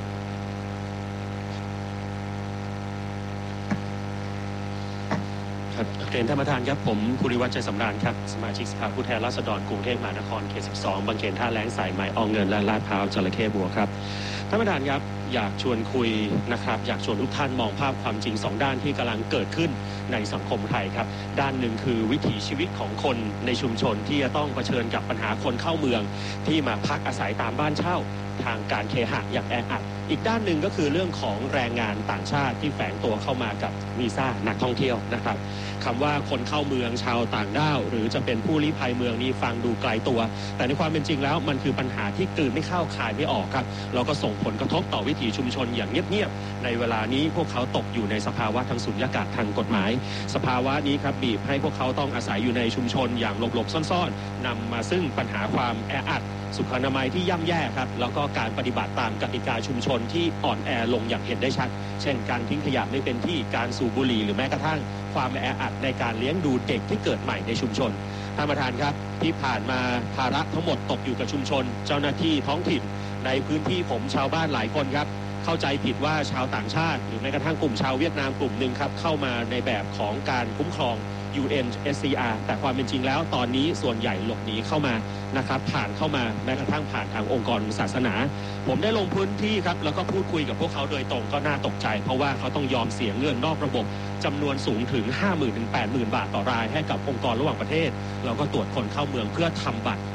ครับเรียนท่านประธานครับผมภูริวัฒน์ใจสำราญครับสมาชิกสภาผู้แทนราษฎรกรุงเทพมหานครเขตสิบสองบางเขนท่าแล้งสายไหมอเงินและลาดพร้าวจระเข้บัวครับท่านประธานครับอยากชวนคุยนะครับอยากชวนทุกท่านมองภาพความจริงสองด้านที่กำลังเกิดขึ้นในสังคมไทยครับด้านหนึ่งคือวิถีชีวิตของคนในชุมชนที่จะต้องเผชิญกับปัญหาคนเข้าเมืองที่มาพักอาศัยตามบ้านเช่าทางการเคหะอย่างแออัดอีกด้านหนึ่งก็คือเรื่องของแรงงานต่างชาติที่แฝงตัวเข้ามากับวีซ่านักท่องเที่ยวนะครับคำว่าคนเข้าเมืองชาวต่างด้าวหรือจะเป็นผู้ลี้ภัยเมืองนี้ฟังดูไกลตัวแต่ในความเป็นจริงแล้วมันคือปัญหาที่กลืนไม่เข้าคายไม่ออกครับแล้วก็ส่งผลกระทบต่อวิถีชุมชนอย่างเงียบๆในเวลานี้พวกเขาตกอยู่ในสภาวะทางสุญญากาศทางกฎหมายสภาวะนี้ครับบีบให้พวกเขาต้องอาศัยอยู่ในชุมชนอย่างหลบๆซ่อนๆนำมาซึ่งปัญหาความแออัดสุขอนามัยที่ย่ำแย่ครับแล้วก็การปฏิบัติตามกติกาชุมชนที่อ่อนแอลงอย่างเห็นได้ชัดเช่นการทิ้งขยะไม่เป็นที่การสูบบุหรี่หรือแม้กระทั่งความแออัดในการเลี้ยงดูเด็กที่เกิดใหม่ในชุมชนท่านประธานครับที่ผ่านมาภาระทั้งหมดตกอยู่กับชุมชนเจ้าหน้าที่ท้องถิ่นในพื้นที่ผมชาวบ้านหลายคนครับเข้าใจผิดว่าชาวต่างชาติหรือแม้กระทั่งกลุ่มชาวเวียดนามกลุ่มหนึ่งครับเข้ามาในแบบของการคุ้มครอง ยู เอ็น เอส ซี อาร์ แต่ความเป็นจริงแล้วตอนนี้ส่วนใหญ่หลบหนีเข้ามานะครับผ่านเข้ามาแม้กระทั่งผ่านทางองค์กรศาสนาผมได้ลงพื้นที่ครับแล้วก็พูดคุยกับพวกเขาโดยตรงก็น่าตกใจเพราะว่าเขาต้องยอมเสียเงินนอกระบบจำนวนสูงถึง ห้าหมื่น ถึง แปดหมื่น บาทต่อรายให้กับองค์กรระหว่างประเทศแล้วก็ตรวจคนเข้าเมืองเพื่อทำบัตร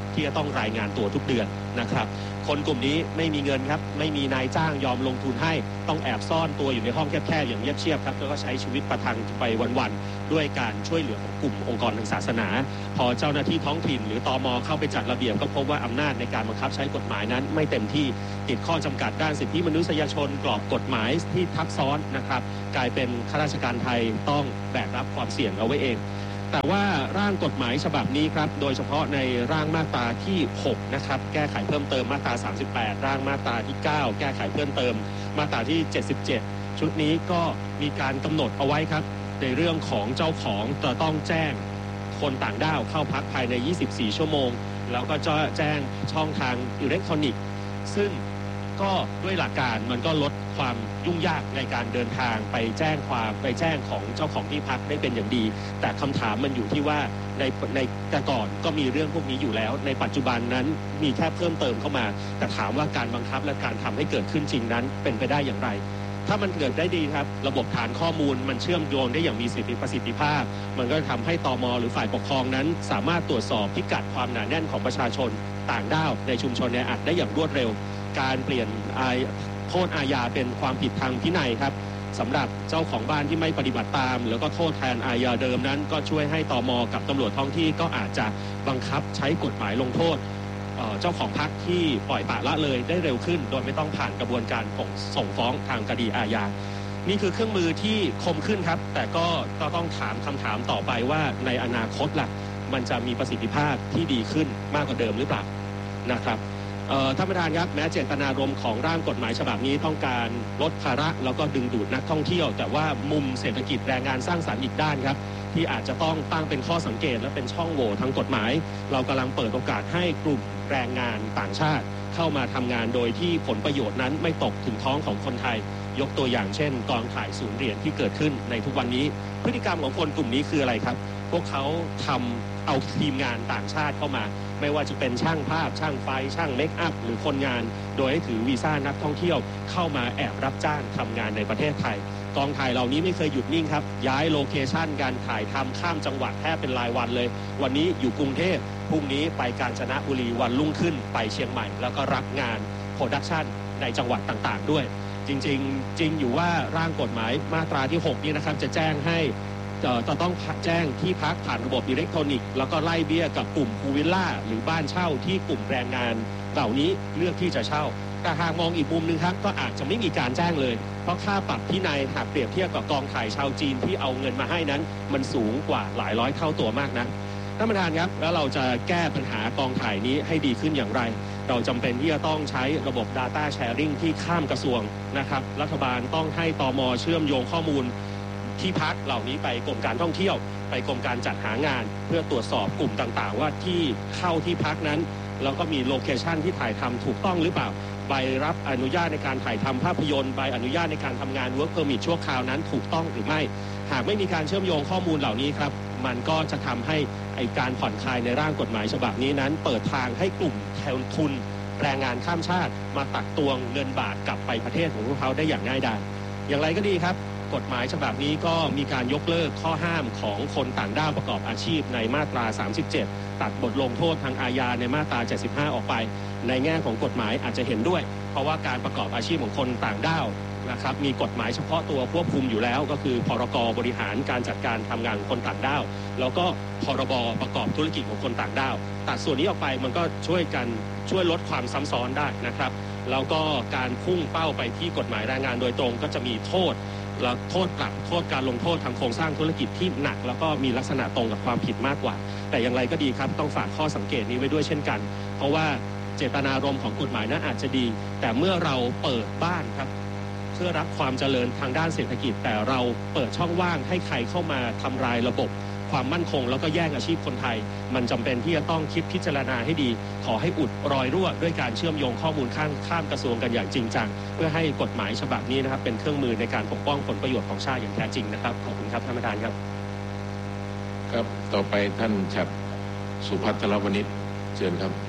ที่จะต้องรายงานตัวทุกเดือนนะครับคนกลุ่มนี้ไม่มีเงินครับไม่มีนายจ้างยอมลงทุนให้ต้องแอบซ่อนตัวอยู่ในห้องแคบๆอย่างเงียบเชียบครับแล้วก็ใช้ชีวิตประทังไปวันๆด้วยการช่วยเหลือของกลุ่มองค์กรทางศาสนาพอเจ้าหน้าที่ท้องถิ่นหรือตม.เข้าไปจัดระเบียบก็พบว่าอำนาจในการบังคับใช้กฎหมายนั้นไม่เต็มที่ติดข้อจำกัดด้านสิทธิมนุษยชนกรอบกฎหมายที่ทับซ้อนนะครับกลายเป็นข้าราชการไทยต้องแบกรับความเสี่ยงเอาไว้เองแต่ว่าร่างกฎหมายฉบับนี้ครับโดยเฉพาะในร่างมาตราที่หกนะครับแก้ไขเพิ่มเติมมาตราสามสิบแปดร่างมาตราที่เก้าแก้ไขเพิ่มเติมมาตราที่เจ็ดสิบเจ็ดชุดนี้ก็มีการกำหนดเอาไว้ครับในเรื่องของเจ้าของจะต้องแจ้งคนต่างด้าวเข้าพักภายในยี่สิบสี่ชั่วโมงแล้วก็จะแจ้งช่องทางอิเล็กทรอนิกส์ซึ่งก็ด้วยหลักการมันก็ลดความยุ่งยากในการเดินทางไปแจ้งความไปแจ้งของเจ้าของที่พักได้เป็นอย่างดีแต่คำถามมันอยู่ที่ว่าในในแต่ก่อนก็มีเรื่องพวกนี้อยู่แล้วในปัจจุบันนั้นมีแค่เพิ่มเติมเข้ามาแต่ถามว่าการบังคับและการทำให้เกิดขึ้นจริงนั้นเป็นไปได้อย่างไรถ้ามันเกิดได้ดีครับระบบฐานข้อมูลมันเชื่อมโยงได้อย่างมีประสิทธิภาพมันก็ทำให้ตม.หรือฝ่ายปกครองนั้นสามารถตรวจสอบพิกัดความหนาแน่นของประชาชนต่างด้าวในชุมชนแออัดได้อย่างรวดเร็วการเปลี่ยนโทษอาญาเป็นความผิดทางพินัยครับสำหรับเจ้าของบ้านที่ไม่ปฏิบัติตามแล้วก็โทษแทนอาญาเดิมนั้นก็ช่วยให้ตม.กับตำรวจท้องที่ก็อาจจะบังคับใช้กฎหมายลงโทษเจ้าของพักที่ปล่อยปละละเลยได้เร็วขึ้นโดยไม่ต้องผ่านกระบวนการส่งฟ้องทางคดีอาญานี่คือเครื่องมือที่คมขึ้นครับแต่ก็ต้องถามคำถามต่อไปว่าในอนาคตล่ะมันจะมีประสิทธิภาพที่ดีขึ้นมากกว่าเดิมหรือเปล่านะครับท่านประธานครับแม้เจตนารมณ์ของร่างกฎหมายฉบับนี้ต้องการลดภาระแล้วก็ดึงดูดนักท่องเที่ยวแต่ว่ามุมเศรษฐกิจแรงงานสร้างสรรค์อีกด้านครับที่อาจจะต้องตั้งเป็นข้อสังเกตและเป็นช่องโหว่ทางกฎหมายเรากำลังเปิดโอกาสให้กลุ่มแรงงานต่างชาติเข้ามาทำงานโดยที่ผลประโยชน์นั้นไม่ตกถึงท้องของคนไทยยกตัวอย่างเช่นกองถ่ายศูนย์เหรียญที่เกิดขึ้นในทุกวันนี้พฤติกรรมของคนกลุ่มนี้คืออะไรครับพวกเขาทำเอาทีมงานต่างชาติเข้ามาไม่ว่าจะเป็นช่างภาพช่างไฟช่างเมคอัพหรือคนงานโดยให้ถือวีซ่านักท่องเที่ยวเข้ามาแอบรับจ้างทำงานในประเทศไทยกองถ่ายเหล่านี้ไม่เคยหยุดนิ่งครับย้ายโลเคชั่นการถ่ายทำข้ามจังหวัดแทบเป็นรายวันเลยวันนี้อยู่กรุงเทพพรุ่งนี้ไปกาญจนบุรีวันรุ่งขึ้นไปเชียงใหม่แล้วก็รับงานโปรดักชันในจังหวัดต่างๆด้วยจริงๆจริงอยู่ว่าร่างกฎหมายมาตราที่หกนี้นะครับจะแจ้งให้จะต้องแจ้งที่พักผ่านระบบอิเล็กทรอนิกส์แล้วก็ไล่เบี้ยกับกลุ่มพูลวิลล่าหรือบ้านเช่าที่กลุ่มแรงงานเหล่านี้เลือกที่จะเช่าแต่หากมองอีกมุมนึงครับก็อาจจะไม่มีการแจ้งเลยเพราะค่าปรับพินัยหากเปรียบเทียบกับกองถ่ายชาวจีนที่เอาเงินมาให้นั้นมันสูงกว่าหลายร้อยเท่าตัวมากนะท่านประธานครับแล้วเราจะแก้ปัญหากองถ่ายนี้ให้ดีขึ้นอย่างไรเราจำเป็นที่จะต้องใช้ระบบ Data Sharing ที่ข้ามกระทรวงนะครับรัฐบาลต้องให้ตม.เชื่อมโยงข้อมูลที่พักเหล่านี้ไปกรมการท่องเที่ยวไปกรมการจัดหางานเพื่อตรวจสอบกลุ่มต่างๆว่าที่เข้าที่พักนั้นแล้วก็มีโลเคชั่นที่ถ่ายทำถูกต้องหรือเปล่าใบรับอนุญาตในการถ่ายทำภาพยนตร์ใบอนุญาตในการทำงาน Work Permit ชั่วคราวนั้นถูกต้องหรือไม่หากไม่มีการเชื่อมโยงข้อมูลเหล่านี้ครับมันก็จะทำให้ไอการผ่อนคลายในร่างกฎหมายฉบับนี้นั้นเปิดทางให้กลุ่มทุนแรงงานข้ามชาติมาตักตวงเงินบาทกลับไปประเทศของพวกเขาได้อย่างง่ายดายอย่างไรก็ดีครับกฎหมายฉบับนี้ก็มีการยกเลิกข้อห้ามของคนต่างด้าวประกอบอาชีพในมาตราสามสิบเจ็ดตัดบทลงโทษทางอาญาในมาตราเจ็ดสิบห้าออกไปในแง่ของกฎหมายอาจจะเห็นด้วยเพราะว่าการประกอบอาชีพของคนต่างด้าวนะครับมีกฎหมายเฉพาะตัวควบคุมอยู่แล้วก็คือพรกบริหารการจัดการทำงานของคนต่างด้าวแล้วก็พรบประกอบธุรกิจของคนต่างด้าวตัดส่วนนี้ออกไปมันก็ช่วยกันช่วยลดความซ้ำซ้อนได้นะครับแล้วก็การพุ่งเป้าไปที่กฎหมายแรงงานโดยตรงก็จะมีโทษและโทษปรับโทษการลงโทษทางโครงสร้างธุรกิจที่หนักแล้วก็มีลักษณะตรงกับความผิดมากกว่าแต่อย่างไรก็ดีครับต้องฝากข้อสังเกตนี้ไว้ด้วยเช่นกันเพราะว่าเจตนารมณ์ของกฎหมายนั้นอาจจะดีแต่เมื่อเราเปิดบ้านครับเพื่อรับความเจริญทางด้านเศรษฐกิจแต่เราเปิดช่องว่างให้ใครเข้ามาทำลายระบบความมั่นคงแล้วก็แย่งอาชีพคนไทยมันจำเป็นที่จะต้องคิดพิจารณาให้ดีขอให้อุดรอยรั่วด้วยการเชื่อมโยงข้อมูลข้ามข้ามกระทรวงกันอย่างจริงจังเพื่อให้กฎหมายฉบับนี้นะครับเป็นเครื่องมือในการปกป้องผลประโยชน์ของชาติอย่างแท้จริงนะครับขอบคุณครับท่านประธานครับครับต่อไปท่านฉัตรสุภัทรวณิชเชิญครับ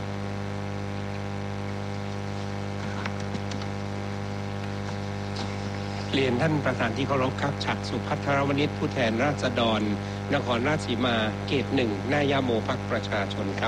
เรียนท่านประธานที่เคารพครับฉัตรสุภัทรวณิชผู้แทนราษฎรนครราชสีมาเขตหนึ่งหน้าย่าโมพรรคประชาชนครับ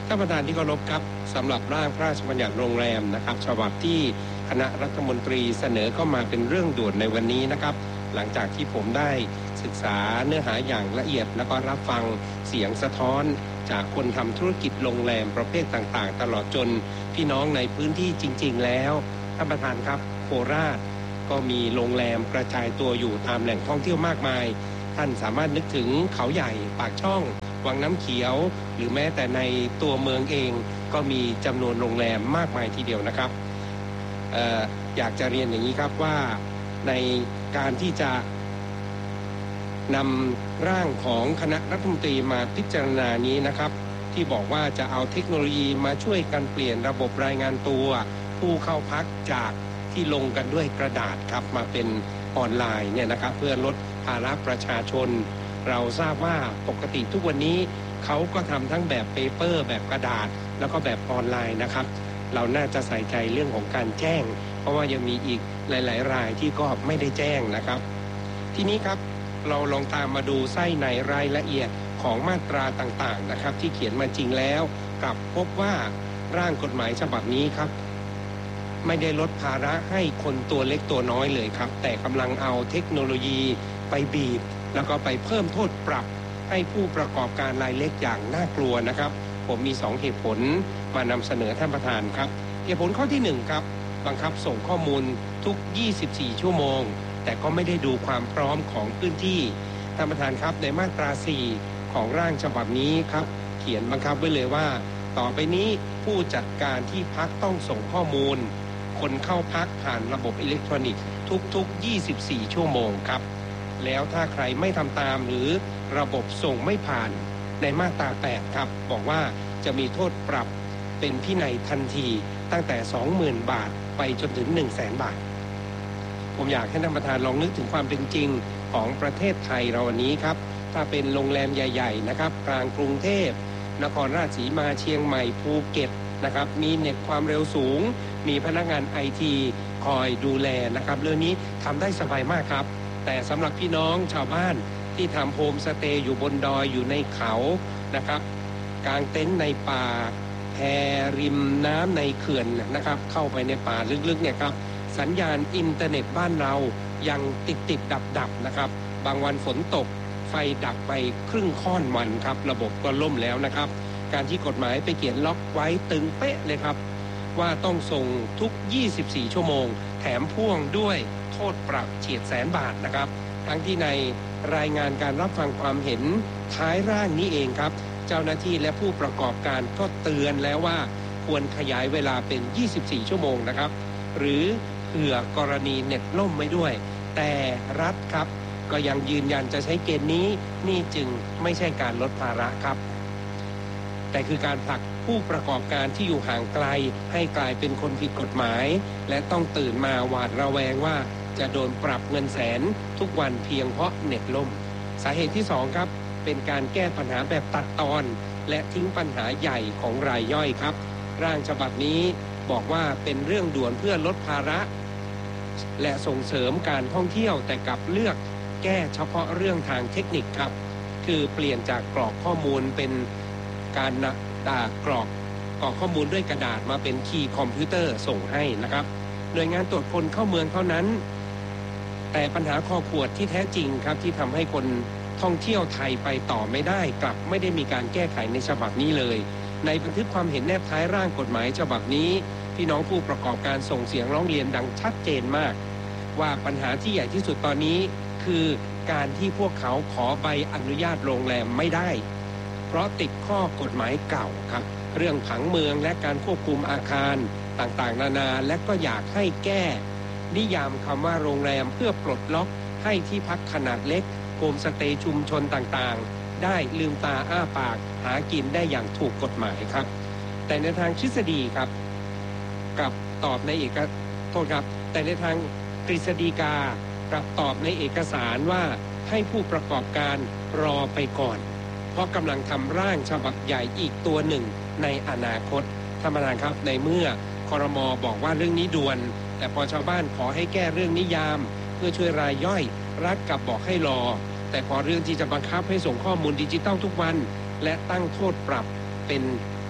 ท่านประธานที่เคารพครับสำหรับร่างพระราชบัญญัติโรงแรมนะครับฉบับที่คณะรัฐมนตรีเสนอเข้ามาเป็นเรื่องด่วนในวันนี้นะครับหลังจากที่ผมได้ศึกษาเนื้อหาอย่างละเอียดแล้วก็รับฟังเสียงสะท้อนจากคนทำธุรกิจโรงแรมประเภทต่างๆตลอดจนพี่น้องในพื้นที่จริงๆแล้วท่านประธานครับโคราชก็มีโรงแรมกระจายตัวอยู่ตามแหล่งท่องเที่ยวมากมายท่านสามารถนึกถึงเขาใหญ่ปากช่องวังน้ำเขียวหรือแม้แต่ในตัวเมืองเองก็มีจำนวนโรงแรมมากมายทีเดียวนะครับ เอ่อ อยากจะเรียนอย่างนี้ครับว่าในการที่จะนำร่างของคณะรัฐมนตรีมาพิจารณานี้นะครับที่บอกว่าจะเอาเทคโนโลยีมาช่วยกันเปลี่ยนระบบรายงานตัวผู้เข้าพักจากที่ลงกันด้วยกระดาษครับมาเป็นออนไลน์เนี่ยนะครับเพื่อลดภาระประชาชนเราทราบว่าปกติทุกวันนี้เขาก็ทำทั้งแบบเปเปอร์แบบกระดาษแล้วก็แบบออนไลน์นะครับเราน่าจะใส่ใจเรื่องของการแจ้งเพราะว่ายังมีอีกหลายๆรายที่ก็ไม่ได้แจ้งนะครับทีนี้ครับเราลองตามมาดูไส้ในรายละเอียดของมาตราต่างๆนะครับที่เขียนมาจริงแล้วกลับพบว่าร่างกฎหมายฉบับนี้ครับไม่ได้ลดภาระให้คนตัวเล็กตัวน้อยเลยครับแต่กำลังเอาเทคโนโลยีไปบีบแล้วก็ไปเพิ่มโทษปรับให้ผู้ประกอบการรายเล็กอย่างน่ากลัวนะครับผมมีสองเหตุผลมานำเสนอท่านประธานครับเหตุผลข้อที่หนึ่งครับบังคับส่งข้อมูลทุกยี่สิบสี่ชั่วโมงแต่ก็ไม่ได้ดูความพร้อมของพื้นที่ท่านประธานครับในมาตราสี่ของร่างฉบับนี้ครับเขียนบังคับไว้เลยว่าต่อไปนี้ผู้จัดการที่พักต้องส่งข้อมูลคนเข้าพักผ่านระบบอิเล็กทรอนิกส์ทุกๆยี่สิบสี่ชั่วโมงครับแล้วถ้าใครไม่ทำตามหรือระบบส่งไม่ผ่านในมาตราแปดครับบอกว่าจะมีโทษปรับเป็นพินัยทันทีตั้งแต่ สองหมื่น บาทไปจนถึง หนึ่งแสน บาทผมอยากให้ท่านประธานลองนึกถึงความเป็นจริงของประเทศไทยเราวันนี้ครับถ้าเป็นโรงแรมใหญ่ๆนะครับกลางกรุงเทพนครราชสีมาเชียงใหม่ภูเก็ตนะครับมีเน็ตความเร็วสูงมีพนักงานไอทีคอยดูแลนะครับเรื่องนี้ทำได้สบายมากครับแต่สำหรับพี่น้องชาวบ้านที่ทำโฮมสเตย์อยู่บนดอยอยู่ในเขานะครับกางเต็นท์ในป่าแพริมน้ำในเขื่อนนะครับเข้าไปในป่าลึกๆเนี่ยครับสัญญาณอินเทอร์เน็ตบ้านเรายังติดติดดับดับนะครับบางวันฝนตกไฟดับไปครึ่งค่อนวันครับระบบก็ล่มแล้วนะครับการที่กฎหมายไปเขียนล็อกไว้ตึงเป๊ะเลยครับว่าต้องส่งทุกยี่สิบสี่ชั่วโมงแถมพ่วงด้วยโทษปรับเฉียดแสนบาทนะครับทั้งที่ในรายงานการรับฟังความเห็นท้ายร่างนี้เองครับเจ้าหน้าที่และผู้ประกอบการก็เตือนแล้วว่าควรขยายเวลาเป็นยี่สิบสี่ชั่วโมงนะครับหรือเผื่อกรณีเน็ตล่มไม่ด้วยแต่รัฐครับก็ยังยืนยันจะใช้เกณฑ์นี้นี่จึงไม่ใช่การลดภาระครับแต่คือการผลักผู้ประกอบการที่อยู่ห่างไกลให้กลายเป็นคนผิดกฎหมายและต้องตื่นมาหวาดระแวงว่าจะโดนปรับเงินแสนทุกวันเพียงเพราะเน็ตล่มสาเหตุที่สองครับเป็นการแก้ปัญหาแบบตัดตอนและทิ้งปัญหาใหญ่ของรายย่อยครับร่างฉบับนี้บอกว่าเป็นเรื่องด่วนเพื่อลดภาระและส่งเสริมการท่องเที่ยวแต่กลับเลือกแก้เฉพาะเรื่องทางเทคนิคครับคือเปลี่ยนจากกรอกข้อมูลเป็นการด่ากรอกกรอกข้อมูลด้วยกระดาษมาเป็นคีย์คอมพิวเตอร์ส่งให้นะครับหน่วยงานตรวจคนเข้าเมืองเท่านั้นแต่ปัญหาคอขวดที่แท้จริงครับที่ทำให้คนท่องเที่ยวไทยไปต่อไม่ได้กลับไม่ได้มีการแก้ไขในฉบับนี้เลยในบันทึกความเห็นแนบท้ายร่างกฎหมายฉบับนี้พี่น้องผู้ประกอบการส่งเสียงร้องเรียนดังชัดเจนมากว่าปัญหาที่ใหญ่ที่สุดตอนนี้คือการที่พวกเขาขอใบอนุญาตโรงแรมไม่ได้เพราะติดข้อกฎหมายเก่าครับเรื่องผังเมืองและการควบคุมอาคารต่างๆนานาและก็อยากให้แก้นิยามคำว่าโรงแรมเพื่อปลดล็อกให้ที่พักขนาดเล็กโฮมสเตย์ชุมชนต่างๆได้ลืมตาอ้าปากหากินได้อย่างถูกกฎหมายครับแต่ในทางทฤษฎีครับกับตอบในเอกโทษครับแต่ในทางกฤษฎีกากับตอบในเอกสารว่าให้ผู้ประกอบการรอไปก่อนเพราะกำลังทำร่างฉบับใหญ่อีกตัวหนึ่งในอนาคตท่านประธานครับในเมื่อครม.บอกว่าเรื่องนี้ด่วนแต่พอชาวบ้านขอให้แก้เรื่องนิยามเพื่อช่วยรายย่อยรัฐกลับบอกให้รอแต่พอเรื่องที่จะบังคับให้ส่งข้อมูลดิจิตอลทุกวันและตั้งโทษปรับเป็น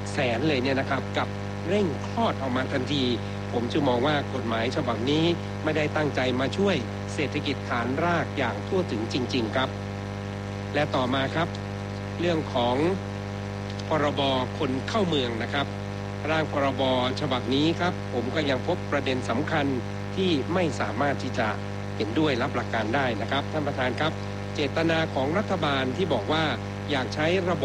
แสนเลยเนี่ยนะครับกับเร่งคลอดออกมาทันทีผมจึงมองว่ากฎหมายฉบับนี้ไม่ได้ตั้งใจมาช่วยเศรษฐกิจฐานรากอย่างทั่วถึงจริงๆครับและต่อมาครับเรื่องของพรบคนเข้าเมืองนะครับร่างพรบฉบับนี้ครับผมก็ยังพบประเด็นสำคัญที่ไม่สามารถที่จะเห็นด้วยรับหลักการได้นะครับท่านประธานครับเจตนาของรัฐบาลที่บอกว่าอยากใช้ระบบ